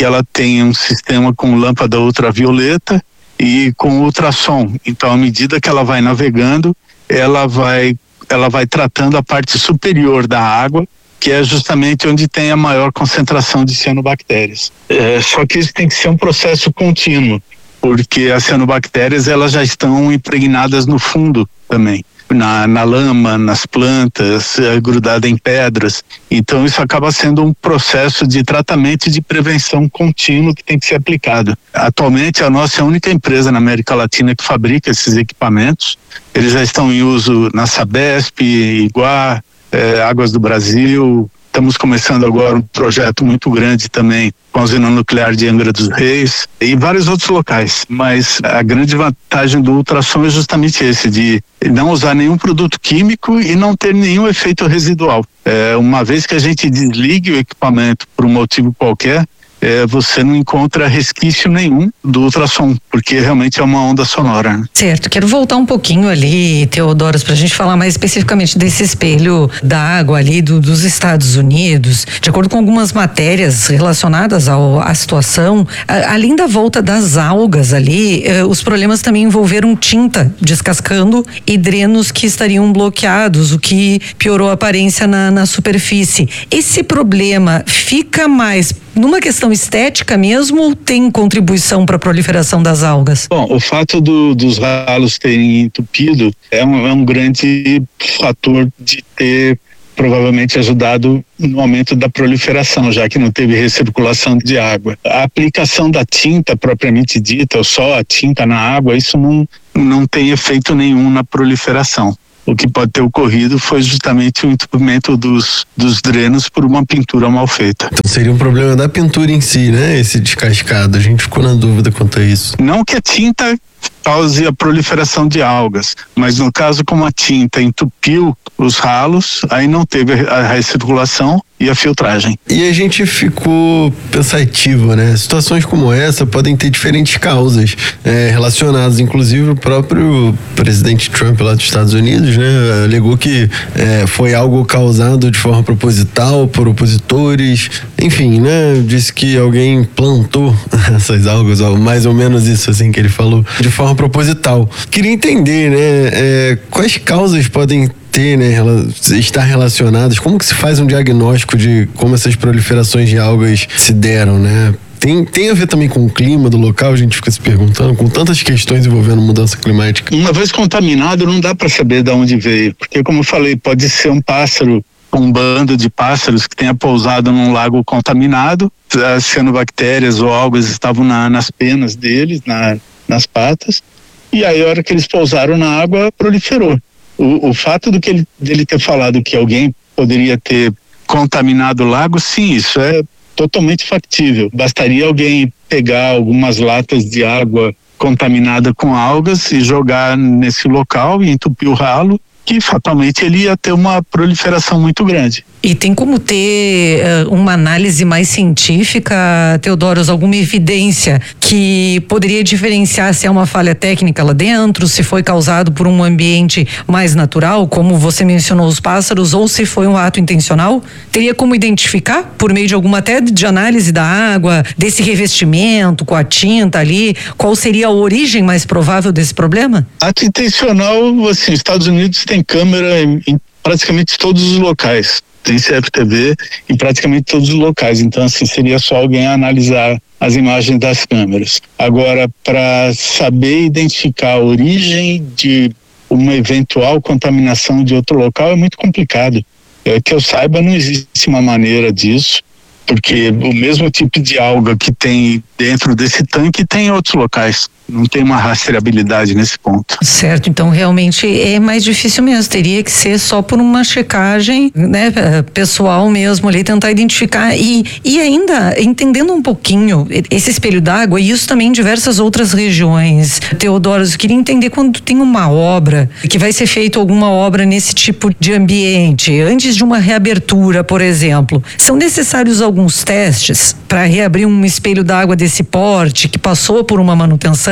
Speaker 10: que ela tem um sistema com lâmpada ultravioleta e com ultrassom. Então, à medida que ela vai navegando, ela vai, ela vai tratando a parte superior da água, que é justamente onde tem a maior concentração de cianobactérias. É, só que isso tem que ser um processo contínuo, porque as cianobactérias elas já estão impregnadas no fundo também, na, na lama, nas plantas, é, grudada em pedras. Então isso acaba sendo um processo de tratamento e de prevenção contínuo que tem que ser aplicado. Atualmente a nossa é a única empresa na América Latina que fabrica esses equipamentos. Eles já estão em uso na Sabesp, Iguá, é, Águas do Brasil. Estamos começando agora um projeto muito grande também com a usina nuclear de Angra dos Reis e vários outros locais, mas a grande vantagem do ultrassom é justamente esse, de não usar nenhum produto químico e não ter nenhum efeito residual. É, uma vez que a gente desligue o equipamento por um motivo qualquer, É, você não encontra resquício nenhum do ultrassom, porque realmente é uma onda sonora. Né?
Speaker 9: Certo, quero voltar um pouquinho ali, Teodoros, para a gente falar mais especificamente desse espelho da água ali do, dos Estados Unidos. De acordo com algumas matérias relacionadas ao, à situação, a, além da volta das algas ali, eh, os problemas também envolveram tinta descascando e drenos que estariam bloqueados, o que piorou a aparência na, na superfície. Esse problema fica mais numa questão estética mesmo ou tem contribuição para a proliferação das algas?
Speaker 10: Bom, o fato do, dos ralos terem entupido é um, é um grande fator de ter provavelmente ajudado no aumento da proliferação, já que não teve recirculação de água. A aplicação da tinta propriamente dita, ou só a tinta na água, isso não, não tem efeito nenhum na proliferação. O que pode ter ocorrido foi justamente o entupimento dos, dos drenos por uma pintura mal feita.
Speaker 8: Então seria um problema da pintura em si, né? Esse descascado. A gente ficou na dúvida quanto a isso.
Speaker 10: Não que a tinta cause a proliferação de algas, mas no caso como a tinta entupiu os ralos, aí não teve a recirculação e a filtragem.
Speaker 8: E a gente ficou pensativo, né? Situações como essa podem ter diferentes causas é, relacionadas, inclusive o próprio presidente Trump lá dos Estados Unidos, né? Alegou que é, foi algo causado de forma proposital por opositores, enfim, né? Disse que alguém plantou essas algas, ó, mais ou menos isso assim que ele falou, de forma proposital. Queria entender, né? É, quais causas podem ter, né, estar relacionadas, como que se faz um diagnóstico de como essas proliferações de algas se deram, né? Tem, tem a ver também com o clima do local, a gente fica se perguntando, com tantas questões envolvendo mudança climática.
Speaker 10: Uma vez contaminado, não dá para saber de onde veio, porque como eu falei, pode ser um pássaro, um bando de pássaros que tenha pousado num lago contaminado, as cianobactérias ou algas estavam na, nas penas deles, na, nas patas, e aí a hora que eles pousaram na água, proliferou. O, o fato do que ele, dele ter falado que alguém poderia ter contaminado o lago, sim, isso é totalmente factível. Bastaria alguém pegar algumas latas de água contaminada com algas e jogar nesse local e entupir o ralo, que fatalmente ele ia ter uma proliferação muito grande.
Speaker 9: E tem como ter uh, uma análise mais científica, Teodoros, alguma evidência que poderia diferenciar se é uma falha técnica lá dentro, se foi causado por um ambiente mais natural, como você mencionou os pássaros, ou se foi um ato intencional? Teria como identificar, por meio de alguma até de análise da água, desse revestimento com a tinta ali, qual seria a origem mais provável desse problema?
Speaker 10: Ato intencional, assim, os Estados Unidos tem câmera em, em praticamente todos os locais. Tem C F T V em praticamente todos os locais, então assim, seria só alguém analisar as imagens das câmeras. Agora, para saber identificar a origem de uma eventual contaminação de outro local é muito complicado. É, que eu saiba, não existe uma maneira disso, porque o mesmo tipo de alga que tem dentro desse tanque tem em outros locais. Não tem uma rastreabilidade nesse ponto.
Speaker 9: Certo, então realmente é mais difícil mesmo, teria que ser só por uma checagem, né, pessoal mesmo ali, tentar identificar e, e ainda entendendo um pouquinho esse espelho d'água e isso também em diversas outras regiões. Teodoros, eu queria entender quando tem uma obra, que vai ser feita alguma obra nesse tipo de ambiente, antes de uma reabertura, por exemplo, são necessários alguns testes para reabrir um espelho d'água desse porte, que passou por uma manutenção,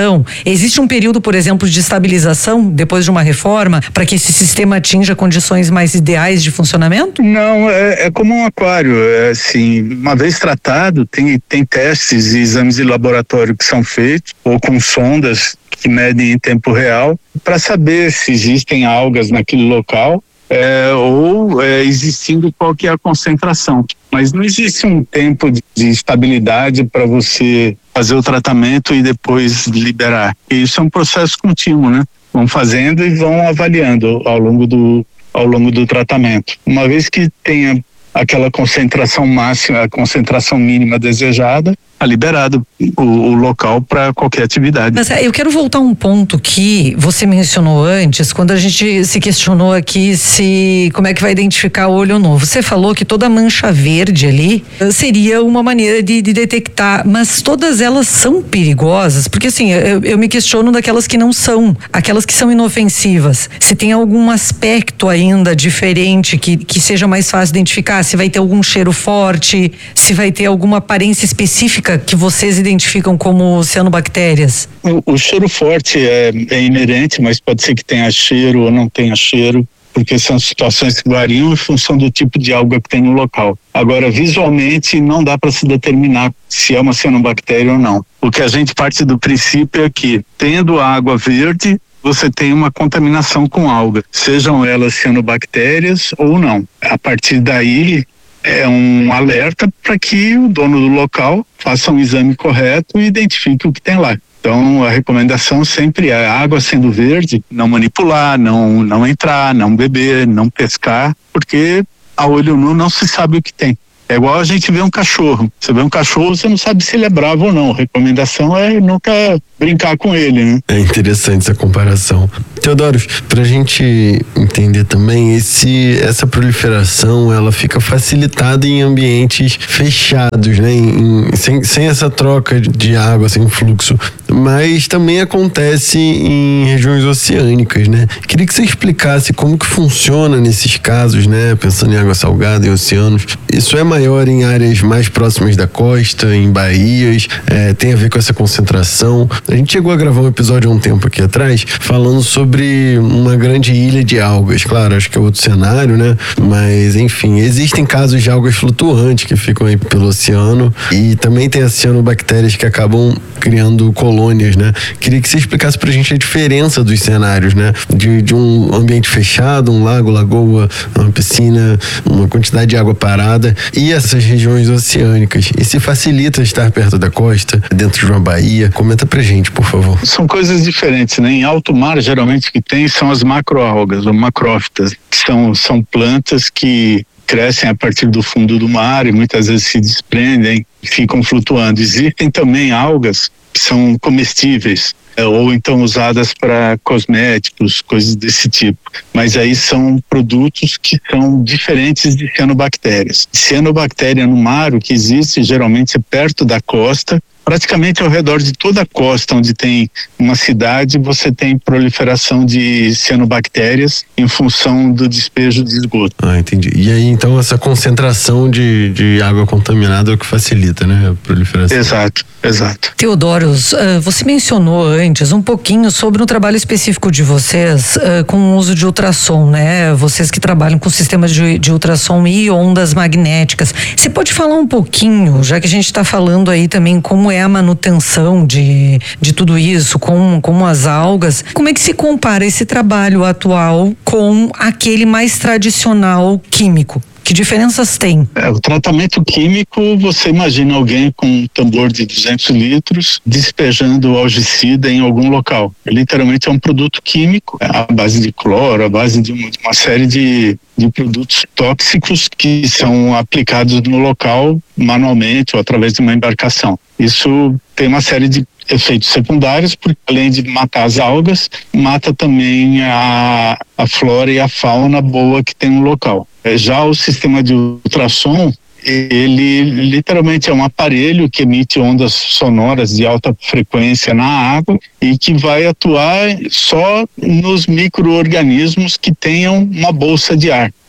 Speaker 9: situação? Existe um período, por exemplo, de estabilização depois de uma reforma para que esse sistema atinja condições mais ideais de funcionamento?
Speaker 10: Não, é, é como um aquário. É assim, uma vez tratado, tem, tem testes e exames de laboratório que são feitos, ou com sondas que medem em tempo real, para saber se existem algas naquele local. É, ou é, existindo qual que é a concentração. Mas não existe um tempo de, de estabilidade para você fazer o tratamento e depois liberar. E isso é um processo contínuo, né? Vão fazendo e vão avaliando ao longo do, ao longo do tratamento. Uma vez que tenha aquela concentração máxima, a concentração mínima desejada, é liberado o, o local para qualquer atividade.
Speaker 9: Mas eu quero voltar a um ponto que você mencionou antes, quando a gente se questionou aqui se como é que vai identificar o olho novo. Você falou que toda mancha verde ali seria uma maneira de, de detectar, mas todas elas são perigosas, porque assim, eu, eu me questiono daquelas que não são, aquelas que são inofensivas. Se tem algum aspecto ainda diferente que, que seja mais fácil identificar, se vai ter algum cheiro forte, se vai ter alguma aparência específica que vocês identificam como cianobactérias?
Speaker 10: O, o cheiro forte é, é inerente, mas pode ser que tenha cheiro ou não tenha cheiro, porque são situações que variam em função do tipo de alga que tem no local. Agora, visualmente, não dá para se determinar se é uma cianobactéria ou não. O que a gente parte do princípio é que, tendo água verde, você tem uma contaminação com alga, sejam elas cianobactérias ou não. A partir daí, é um alerta para que o dono do local faça um exame correto e identifique o que tem lá. Então, a recomendação sempre é a água sendo verde, não manipular, não, não entrar, não beber, não pescar, porque a olho nu não se sabe o que tem. É igual a gente vê um cachorro. Você vê um cachorro, você não sabe se ele é bravo ou não. A recomendação é nunca brincar com ele, né?
Speaker 8: É interessante essa comparação. Teodoro, pra gente entender também, esse, essa proliferação, ela fica facilitada em ambientes fechados, né? Em, em, sem, sem essa troca de água, sem fluxo. Mas também acontece em regiões oceânicas, né? Queria que você explicasse como que funciona nesses casos, né? Pensando em água salgada, em oceanos. Isso é maior em áreas mais próximas da costa, em baías, é, tem a ver com essa concentração. A gente chegou a gravar um episódio há um tempo aqui atrás, falando sobre uma grande ilha de algas. Claro, acho que é outro cenário, né? Mas, enfim, existem casos de algas flutuantes que ficam aí pelo oceano e também tem as cianobactérias que acabam criando colônias, né? Queria que você explicasse pra gente a diferença dos cenários, né? De, de um ambiente fechado, um lago, lagoa, uma piscina, uma quantidade de água parada e essas regiões oceânicas. E se facilita estar perto da costa, dentro de uma baía? Comenta pra gente, por favor.
Speaker 10: São coisas diferentes, né? Em alto mar, geralmente o que tem são as macroalgas, ou macrófitas, que são, são plantas que crescem a partir do fundo do mar e muitas vezes se desprendem e ficam flutuando. Existem também algas que são comestíveis, ou então usadas para cosméticos, coisas desse tipo. Mas aí são produtos que são diferentes de cianobactérias. Cianobactéria no mar, o que existe geralmente é perto da costa, praticamente ao redor de toda a costa onde tem uma cidade, você tem proliferação de cianobactérias em função do despejo de esgoto.
Speaker 8: Ah, entendi. E aí, então, essa concentração de, de água contaminada é o que facilita, né, a proliferação?
Speaker 10: Exato, exato.
Speaker 9: Teodoro, uh, você mencionou antes um pouquinho sobre um trabalho específico de vocês uh, com o uso de ultrassom, né? Vocês que trabalham com sistemas de, de ultrassom e ondas magnéticas. Você pode falar um pouquinho, já que a gente está falando aí também como é a manutenção de, de tudo isso, com, com as algas, como é que se compara esse trabalho atual com aquele mais tradicional químico? Que diferenças tem?
Speaker 10: É, o tratamento químico, você imagina alguém com um tambor de duzentos litros despejando algicida em algum local. Literalmente é um produto químico, à base de cloro, à base de uma, de uma série de, de produtos tóxicos que são aplicados no local manualmente ou através de uma embarcação. Isso tem uma série de efeitos secundários, porque além de matar as algas, mata também a, a flora e a fauna boa que tem no local. Já o sistema de ultrassom, ele literalmente é um aparelho que emite ondas sonoras de alta frequência na água e que vai atuar só nos micro-organismos que tenham uma bolsa de ar.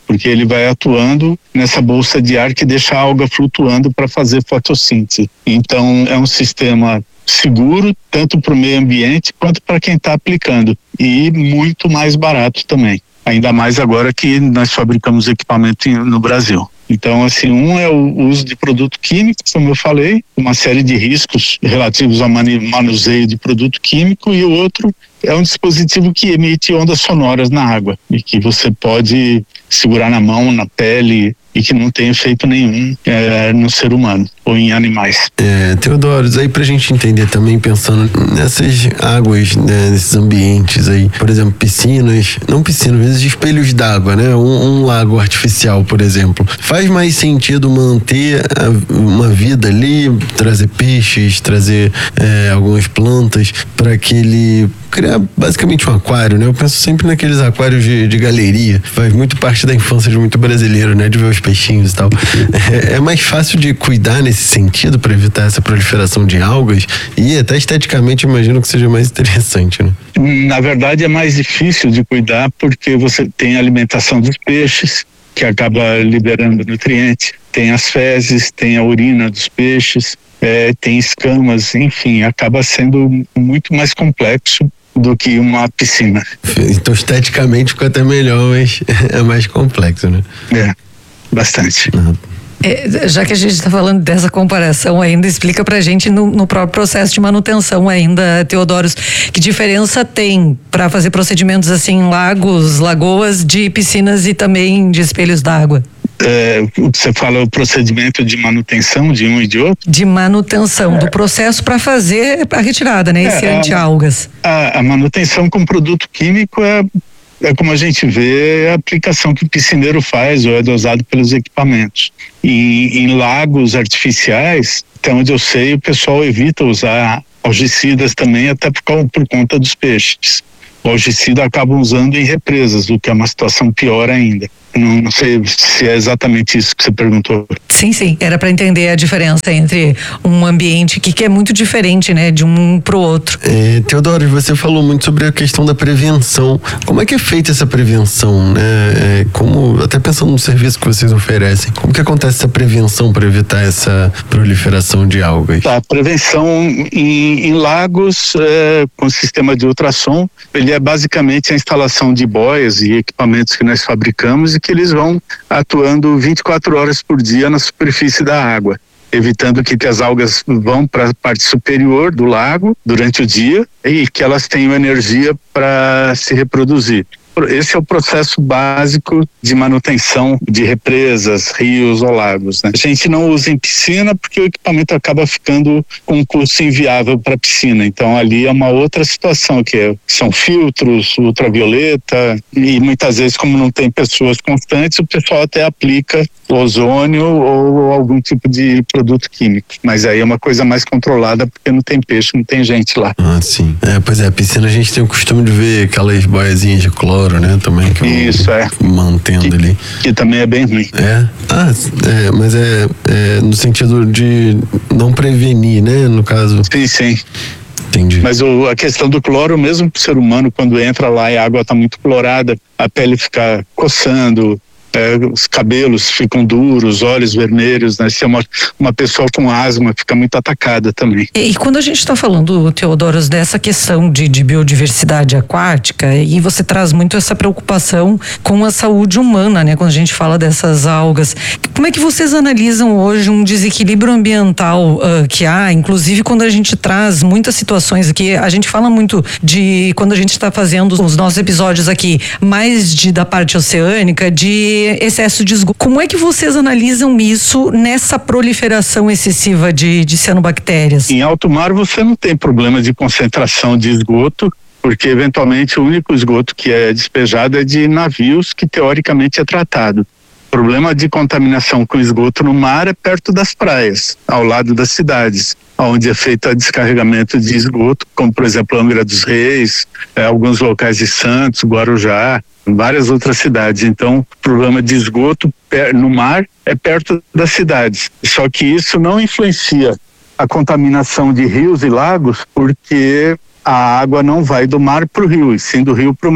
Speaker 10: porque ele vai atuando nessa bolsa de ar que deixa a alga flutuando para fazer fotossíntese. Então é um sistema seguro tanto para o meio ambiente quanto para quem está aplicando, e muito mais barato também, ainda mais agora que nós fabricamos equipamento no Brasil. Então, assim, um é o uso de produto químico, como eu falei, uma série de riscos relativos ao manuseio de produto químico, e o outro é um dispositivo que emite ondas sonoras na água e que você pode segurar na mão, na pele, e que não tem efeito nenhum é, no ser humano ou em animais.
Speaker 8: É, Teodoros, aí pra gente entender também, pensando nessas águas, né, nesses ambientes aí, por exemplo, piscinas, não piscinas, às vezes espelhos d'água, né, um, um lago artificial, por exemplo, faz mais sentido manter a, uma vida ali, trazer peixes, trazer é, algumas plantas para que ele criar basicamente um aquário, né? Eu penso sempre naqueles aquários de, de galeria, faz muito parte da infância de muito brasileiro, né? De ver os peixinhos e tal. É, é mais fácil de cuidar nesse sentido para evitar essa proliferação de algas, e até esteticamente imagino que seja mais interessante, né?
Speaker 10: Na verdade é mais difícil de cuidar porque você tem a alimentação dos peixes, que acaba liberando nutrientes, tem as fezes, tem a urina dos peixes, é, tem escamas, enfim, acaba sendo muito mais complexo do que uma piscina.
Speaker 8: Então esteticamente fica até melhor, mas é mais complexo, né?
Speaker 10: É, bastante.
Speaker 8: Uhum.
Speaker 9: É, já que a gente está falando dessa comparação ainda, explica pra gente no, no próprio processo de manutenção ainda, Teodoros, que diferença tem para fazer procedimentos assim em lagos, lagoas, de piscinas e também de espelhos d'água?
Speaker 10: É, você fala o procedimento de manutenção de um e de outro?
Speaker 9: De manutenção, é. do processo para fazer a retirada, né? Esse é, anti-algas.
Speaker 10: A, a manutenção com produto químico é, é como a gente vê a aplicação que o piscineiro faz ou é dosado pelos equipamentos. E em lagos artificiais, até onde eu sei, o pessoal evita usar algicidas também, até por, por conta dos peixes. O algicida acabam usando em represas, o que é uma situação pior ainda. Não, não sei se é exatamente isso que você perguntou.
Speaker 9: Sim, sim. Era para entender a diferença entre um ambiente que, que é muito diferente, né, de um pro outro.
Speaker 8: É, Teodoro, você falou muito sobre a questão da prevenção. Como é que é feita essa prevenção, né? É, como, até pensando no serviço que vocês oferecem, como que acontece essa prevenção para evitar essa proliferação de algas?
Speaker 10: Tá, a prevenção em, em lagos é, com sistema de ultrassom, ele é basicamente a instalação de boias e equipamentos que nós fabricamos e que eles vão atuando vinte e quatro horas por dia na superfície da água, evitando que, que as algas vão para a parte superior do lago durante o dia e que elas tenham energia para se reproduzir. Esse é o processo básico de manutenção de represas, rios ou lagos, né? A gente não usa em piscina porque o equipamento acaba ficando com um custo inviável para a piscina. Então ali é uma outra situação, que é, são filtros, ultravioleta, e muitas vezes, como não tem pessoas constantes, o pessoal até aplica ozônio ou algum tipo de produto químico. Mas aí é uma coisa mais controlada porque não tem peixe, não tem gente lá.
Speaker 8: Ah, sim. É, pois é, a piscina a gente tem o costume de ver aquelas boiazinhas de cloro, né, também, que
Speaker 10: isso é
Speaker 8: mantendo
Speaker 10: que,
Speaker 8: ali,
Speaker 10: que também é bem ruim.
Speaker 8: É, ah, é, mas é, é no sentido de não prevenir, né, no caso.
Speaker 10: Sim, sim.
Speaker 8: Entendi.
Speaker 10: Mas o, a questão do cloro, mesmo para o ser humano, quando entra lá e a água está muito clorada, a pele fica coçando, É, os cabelos ficam duros, olhos vermelhos, né? Se é uma, uma pessoa com asma, fica muito atacada também.
Speaker 9: E, e quando a gente está falando, Teodoros, dessa questão de, de biodiversidade aquática, e você traz muito essa preocupação com a saúde humana, né? Quando a gente fala dessas algas, como é que vocês analisam hoje um desequilíbrio ambiental uh, que há, inclusive quando a gente traz muitas situações aqui, a gente fala muito de, quando a gente está fazendo os nossos episódios aqui, mais de, da parte oceânica, de excesso de esgoto. Como é que vocês analisam isso nessa proliferação excessiva de, de cianobactérias?
Speaker 10: Em alto mar você não tem problema de concentração de esgoto, porque eventualmente o único esgoto que é despejado é de navios que teoricamente é tratado. O problema de contaminação com esgoto no mar é perto das praias, ao lado das cidades, onde é feito o descarregamento de esgoto, como por exemplo Angra dos Reis, é, alguns locais de Santos, Guarujá, várias outras cidades. Então, o problema de esgoto no mar é perto das cidades. Só que isso não influencia a contaminação de rios e lagos, porque a água não vai do mar para o rio, e sim do rio para o mar.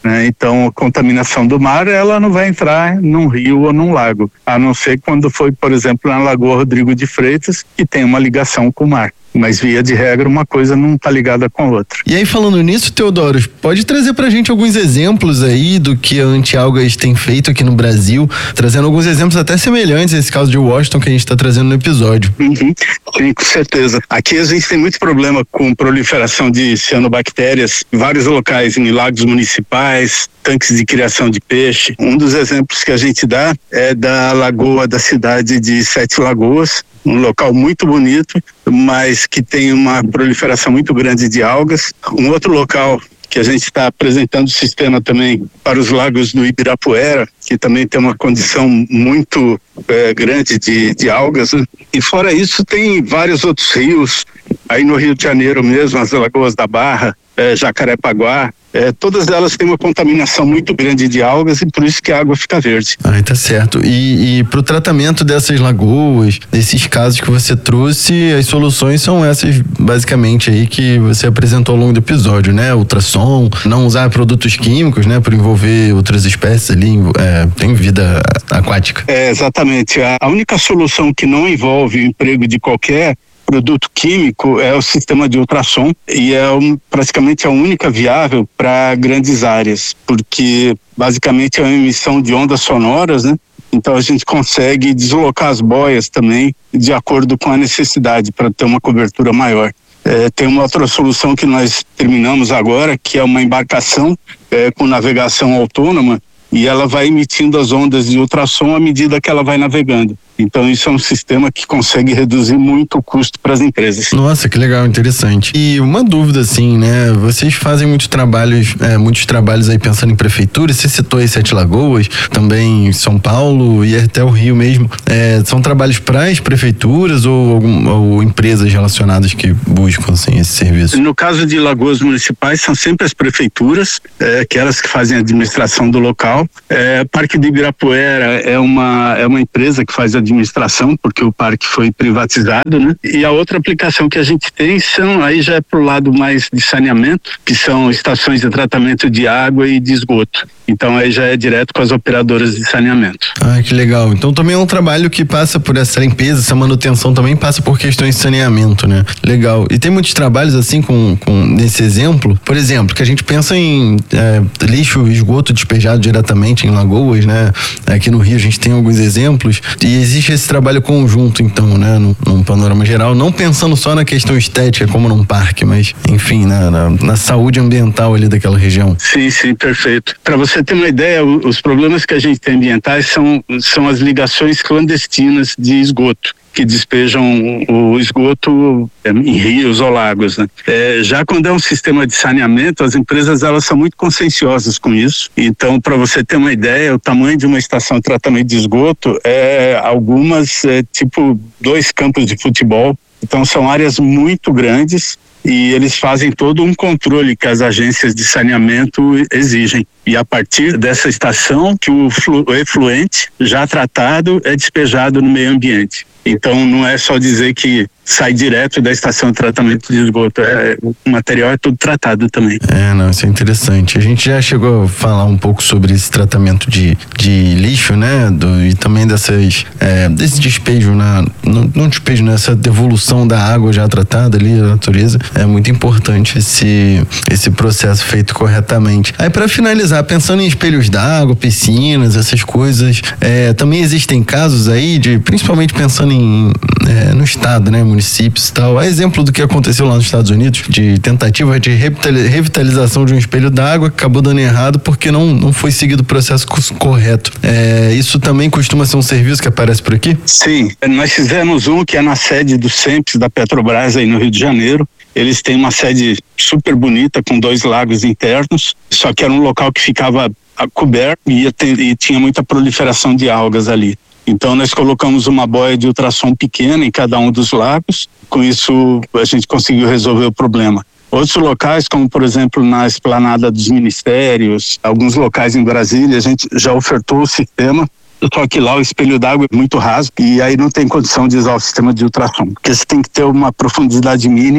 Speaker 10: né? Então, a contaminação do mar, ela não vai entrar num rio ou num lago, a não ser quando foi, por exemplo, na Lagoa Rodrigo de Freitas, que tem uma ligação com o mar. Mas, via de regra, uma coisa não está ligada com a outra.
Speaker 8: E aí, falando nisso, Teodoro, pode trazer pra gente alguns exemplos aí do que a Antialgas tem feito aqui no Brasil, trazendo alguns exemplos até semelhantes a esse caso de Washington que a gente está trazendo no episódio.
Speaker 10: Uhum. Sim, com certeza. Aqui a gente tem muito problema com proliferação de cianobactérias em vários locais, em lagos municipais, tanques de criação de peixe. Um dos exemplos que a gente dá é da lagoa da cidade de Sete Lagoas, um local muito bonito, mas que tem uma proliferação muito grande de algas. Um outro local que a gente está apresentando o sistema também para os lagos do Ibirapuera, que também tem uma condição muito é, grande de, de algas, né? E fora isso tem vários outros rios, aí no Rio de Janeiro mesmo, as Lagoas da Barra, é, Jacarepaguá, é, todas elas têm uma contaminação muito grande de algas e por isso que a água fica verde.
Speaker 8: Ah, tá certo. E, e para o tratamento dessas lagoas, desses casos que você trouxe, as soluções são essas basicamente aí que você apresentou ao longo do episódio, né? Ultrassom, não usar produtos químicos, né? Por envolver outras espécies ali, é, tem vida aquática.
Speaker 10: É, exatamente. A, a única solução que não envolve o emprego de qualquer produto químico é o sistema de ultrassom e é um, praticamente a única viável para grandes áreas, porque basicamente é uma emissão de ondas sonoras, né? Então a gente consegue deslocar as boias também de acordo com a necessidade para ter uma cobertura maior. É, tem uma outra solução que nós terminamos agora, que é uma embarcação é, com navegação autônoma e ela vai emitindo as ondas de ultrassom à medida que ela vai navegando. Então isso é um sistema que consegue reduzir muito o custo para as empresas.
Speaker 8: Nossa, que legal, interessante. E uma dúvida assim, né? Vocês fazem muitos trabalhos, é, muitos trabalhos aí pensando em prefeitura, você citou aí Sete Lagoas, também em São Paulo e até o Rio mesmo. É, são trabalhos para as prefeituras ou, algum, ou empresas relacionadas que buscam assim, esse serviço?
Speaker 10: No caso de lagoas municipais, são sempre as prefeituras, é, aquelas que fazem a administração do local. É, Parque do Ibirapuera é uma, é uma empresa que faz a administração, porque o parque foi privatizado, né? E a outra aplicação que a gente tem são, aí já é pro lado mais de saneamento, que são estações de tratamento de água e de esgoto. Então aí já é direto com as operadoras de saneamento.
Speaker 8: Ah, que legal. Então também é um trabalho que passa por essa limpeza, essa manutenção também passa por questões de saneamento, né? Legal. E tem muitos trabalhos assim com, com nesse exemplo, por exemplo, que a gente pensa em é, lixo e esgoto despejado diretamente em lagoas, né? Aqui no Rio a gente tem alguns exemplos e existe esse trabalho conjunto então, né? Num, num panorama geral, não pensando só na questão estética como num parque, mas enfim, na, na, na saúde ambiental ali daquela região.
Speaker 10: Sim, sim, perfeito. Para você ter uma ideia, os problemas que a gente tem ambientais são, são as ligações clandestinas de esgoto, que despejam o esgoto em rios ou lagos, né? É, já quando é um sistema de saneamento, as empresas elas são muito conscienciosas com isso. Então, para você ter uma ideia, o tamanho de uma estação de tratamento de esgoto é algumas, é, tipo dois campos de futebol. Então, são áreas muito grandes e eles fazem todo um controle que as agências de saneamento exigem. E a partir dessa estação que o, flu, o efluente já tratado é despejado no meio ambiente. Então não é só dizer que sai direto da estação de tratamento de esgoto, é, o material é tudo tratado também.
Speaker 8: É, não, isso é interessante. A gente já chegou a falar um pouco sobre esse tratamento de, de lixo, né, do, e também dessas, é, desse despejo, na, não, não despejo, nessa devolução da água já tratada ali da natureza. É muito importante esse, esse processo feito corretamente. Aí para finalizar, pensando em espelhos d'água, piscinas, essas coisas, é, também existem casos aí de, principalmente pensando em, é, no estado, né, municípios e tal. É exemplo do que aconteceu lá nos Estados Unidos, de tentativa de revitalização de um espelho d'água que acabou dando errado porque não, não foi seguido o processo correto. É, isso também costuma ser um serviço que aparece por aqui?
Speaker 10: Sim, nós fizemos um que é na sede do SEMPES da Petrobras aí no Rio de Janeiro. Eles têm uma sede super bonita com dois lagos internos, só que era um local que ficava coberto e, e tinha muita proliferação de algas ali. Então nós colocamos uma boia de ultrassom pequena em cada um dos lagos, com isso a gente conseguiu resolver o problema. Outros locais, como por exemplo na Esplanada dos Ministérios, alguns locais em Brasília, a gente já ofertou o sistema, só que lá o espelho d'água é muito raso e aí não tem condição de usar o sistema de ultrassom, porque você tem que ter uma profundidade mínima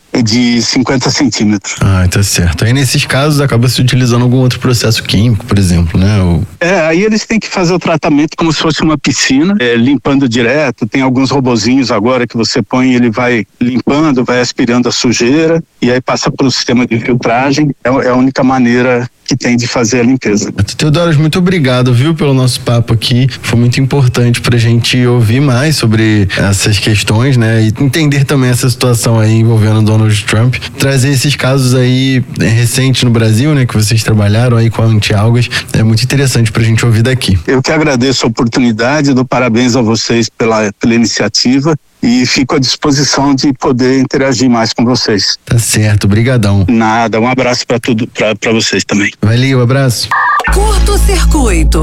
Speaker 10: de cinquenta centímetros.
Speaker 8: Ah, tá certo. Aí nesses casos acaba se utilizando algum outro processo químico, por exemplo, né? Ou...
Speaker 10: É, aí eles têm que fazer o tratamento como se fosse uma piscina, é, limpando direto. Tem alguns robozinhos agora que você põe, ele vai limpando, vai aspirando a sujeira e aí passa para o sistema de filtragem. É, é a única maneira que tem de fazer a limpeza.
Speaker 8: Teodoros, muito obrigado, viu, pelo nosso papo aqui. Foi muito importante pra gente ouvir mais sobre essas questões, né, e entender também essa situação aí envolvendo Donald Trump. Trazer esses casos aí é, recentes no Brasil, né, que vocês trabalharam aí com a Antialgas, é muito interessante pra gente ouvir daqui.
Speaker 10: Eu que agradeço a oportunidade, dou parabéns a vocês pela, pela iniciativa e fico à disposição de poder interagir mais com vocês.
Speaker 8: Tá certo, brigadão.
Speaker 10: Nada, um abraço para tudo, para vocês também.
Speaker 8: Valeu, abraço.
Speaker 5: Curto-circuito.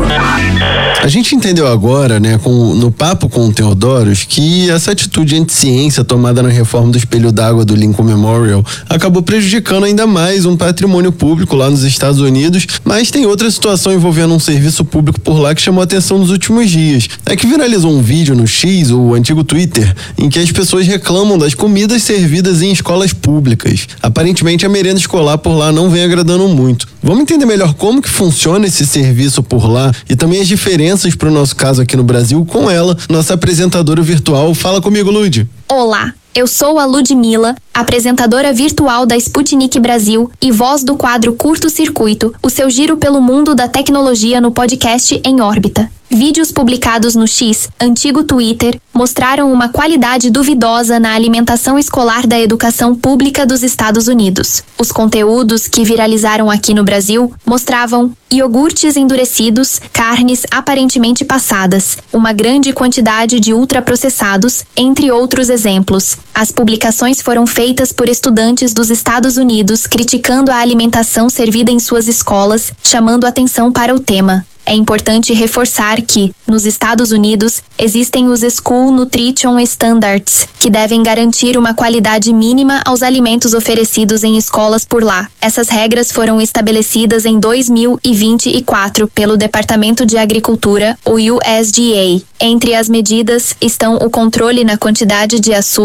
Speaker 8: A gente entendeu agora, né, com, no papo com o Teodoros, que essa atitude anti-ciência tomada na reforma do espelho d'água do Lincoln Memorial acabou prejudicando ainda mais um patrimônio público lá nos Estados Unidos, mas tem outra situação envolvendo um serviço público por lá que chamou a atenção nos últimos dias. É que viralizou um vídeo no X, o antigo Twitter, em que as pessoas reclamam das comidas servidas em escolas públicas. Aparentemente a merenda escolar por lá não vem agradando muito. Vamos entender melhor como que funciona esse serviço por lá e também as diferenças para o nosso caso aqui no Brasil com ela, nossa apresentadora virtual. Fala comigo, Lud.
Speaker 11: Olá, eu sou a Ludmila, apresentadora virtual da Sputnik Brasil e voz do quadro Curto Circuito, o seu giro pelo mundo da tecnologia no podcast Em Órbita. Vídeos publicados no X, antigo Twitter, mostraram uma qualidade duvidosa na alimentação escolar da educação pública dos Estados Unidos. Os conteúdos que viralizaram aqui no Brasil mostravam iogurtes endurecidos, carnes aparentemente passadas, uma grande quantidade de ultraprocessados, entre outros exemplos. As publicações foram feitas por estudantes dos Estados Unidos criticando a alimentação servida em suas escolas, chamando atenção para o tema. É importante reforçar que, nos Estados Unidos, existem os School Nutrition Standards, que devem garantir uma qualidade mínima aos alimentos oferecidos em escolas por lá. Essas regras foram estabelecidas em dois mil e vinte e quatro pelo Departamento de Agricultura, o U S D A. Entre as medidas estão o controle na quantidade de açúcar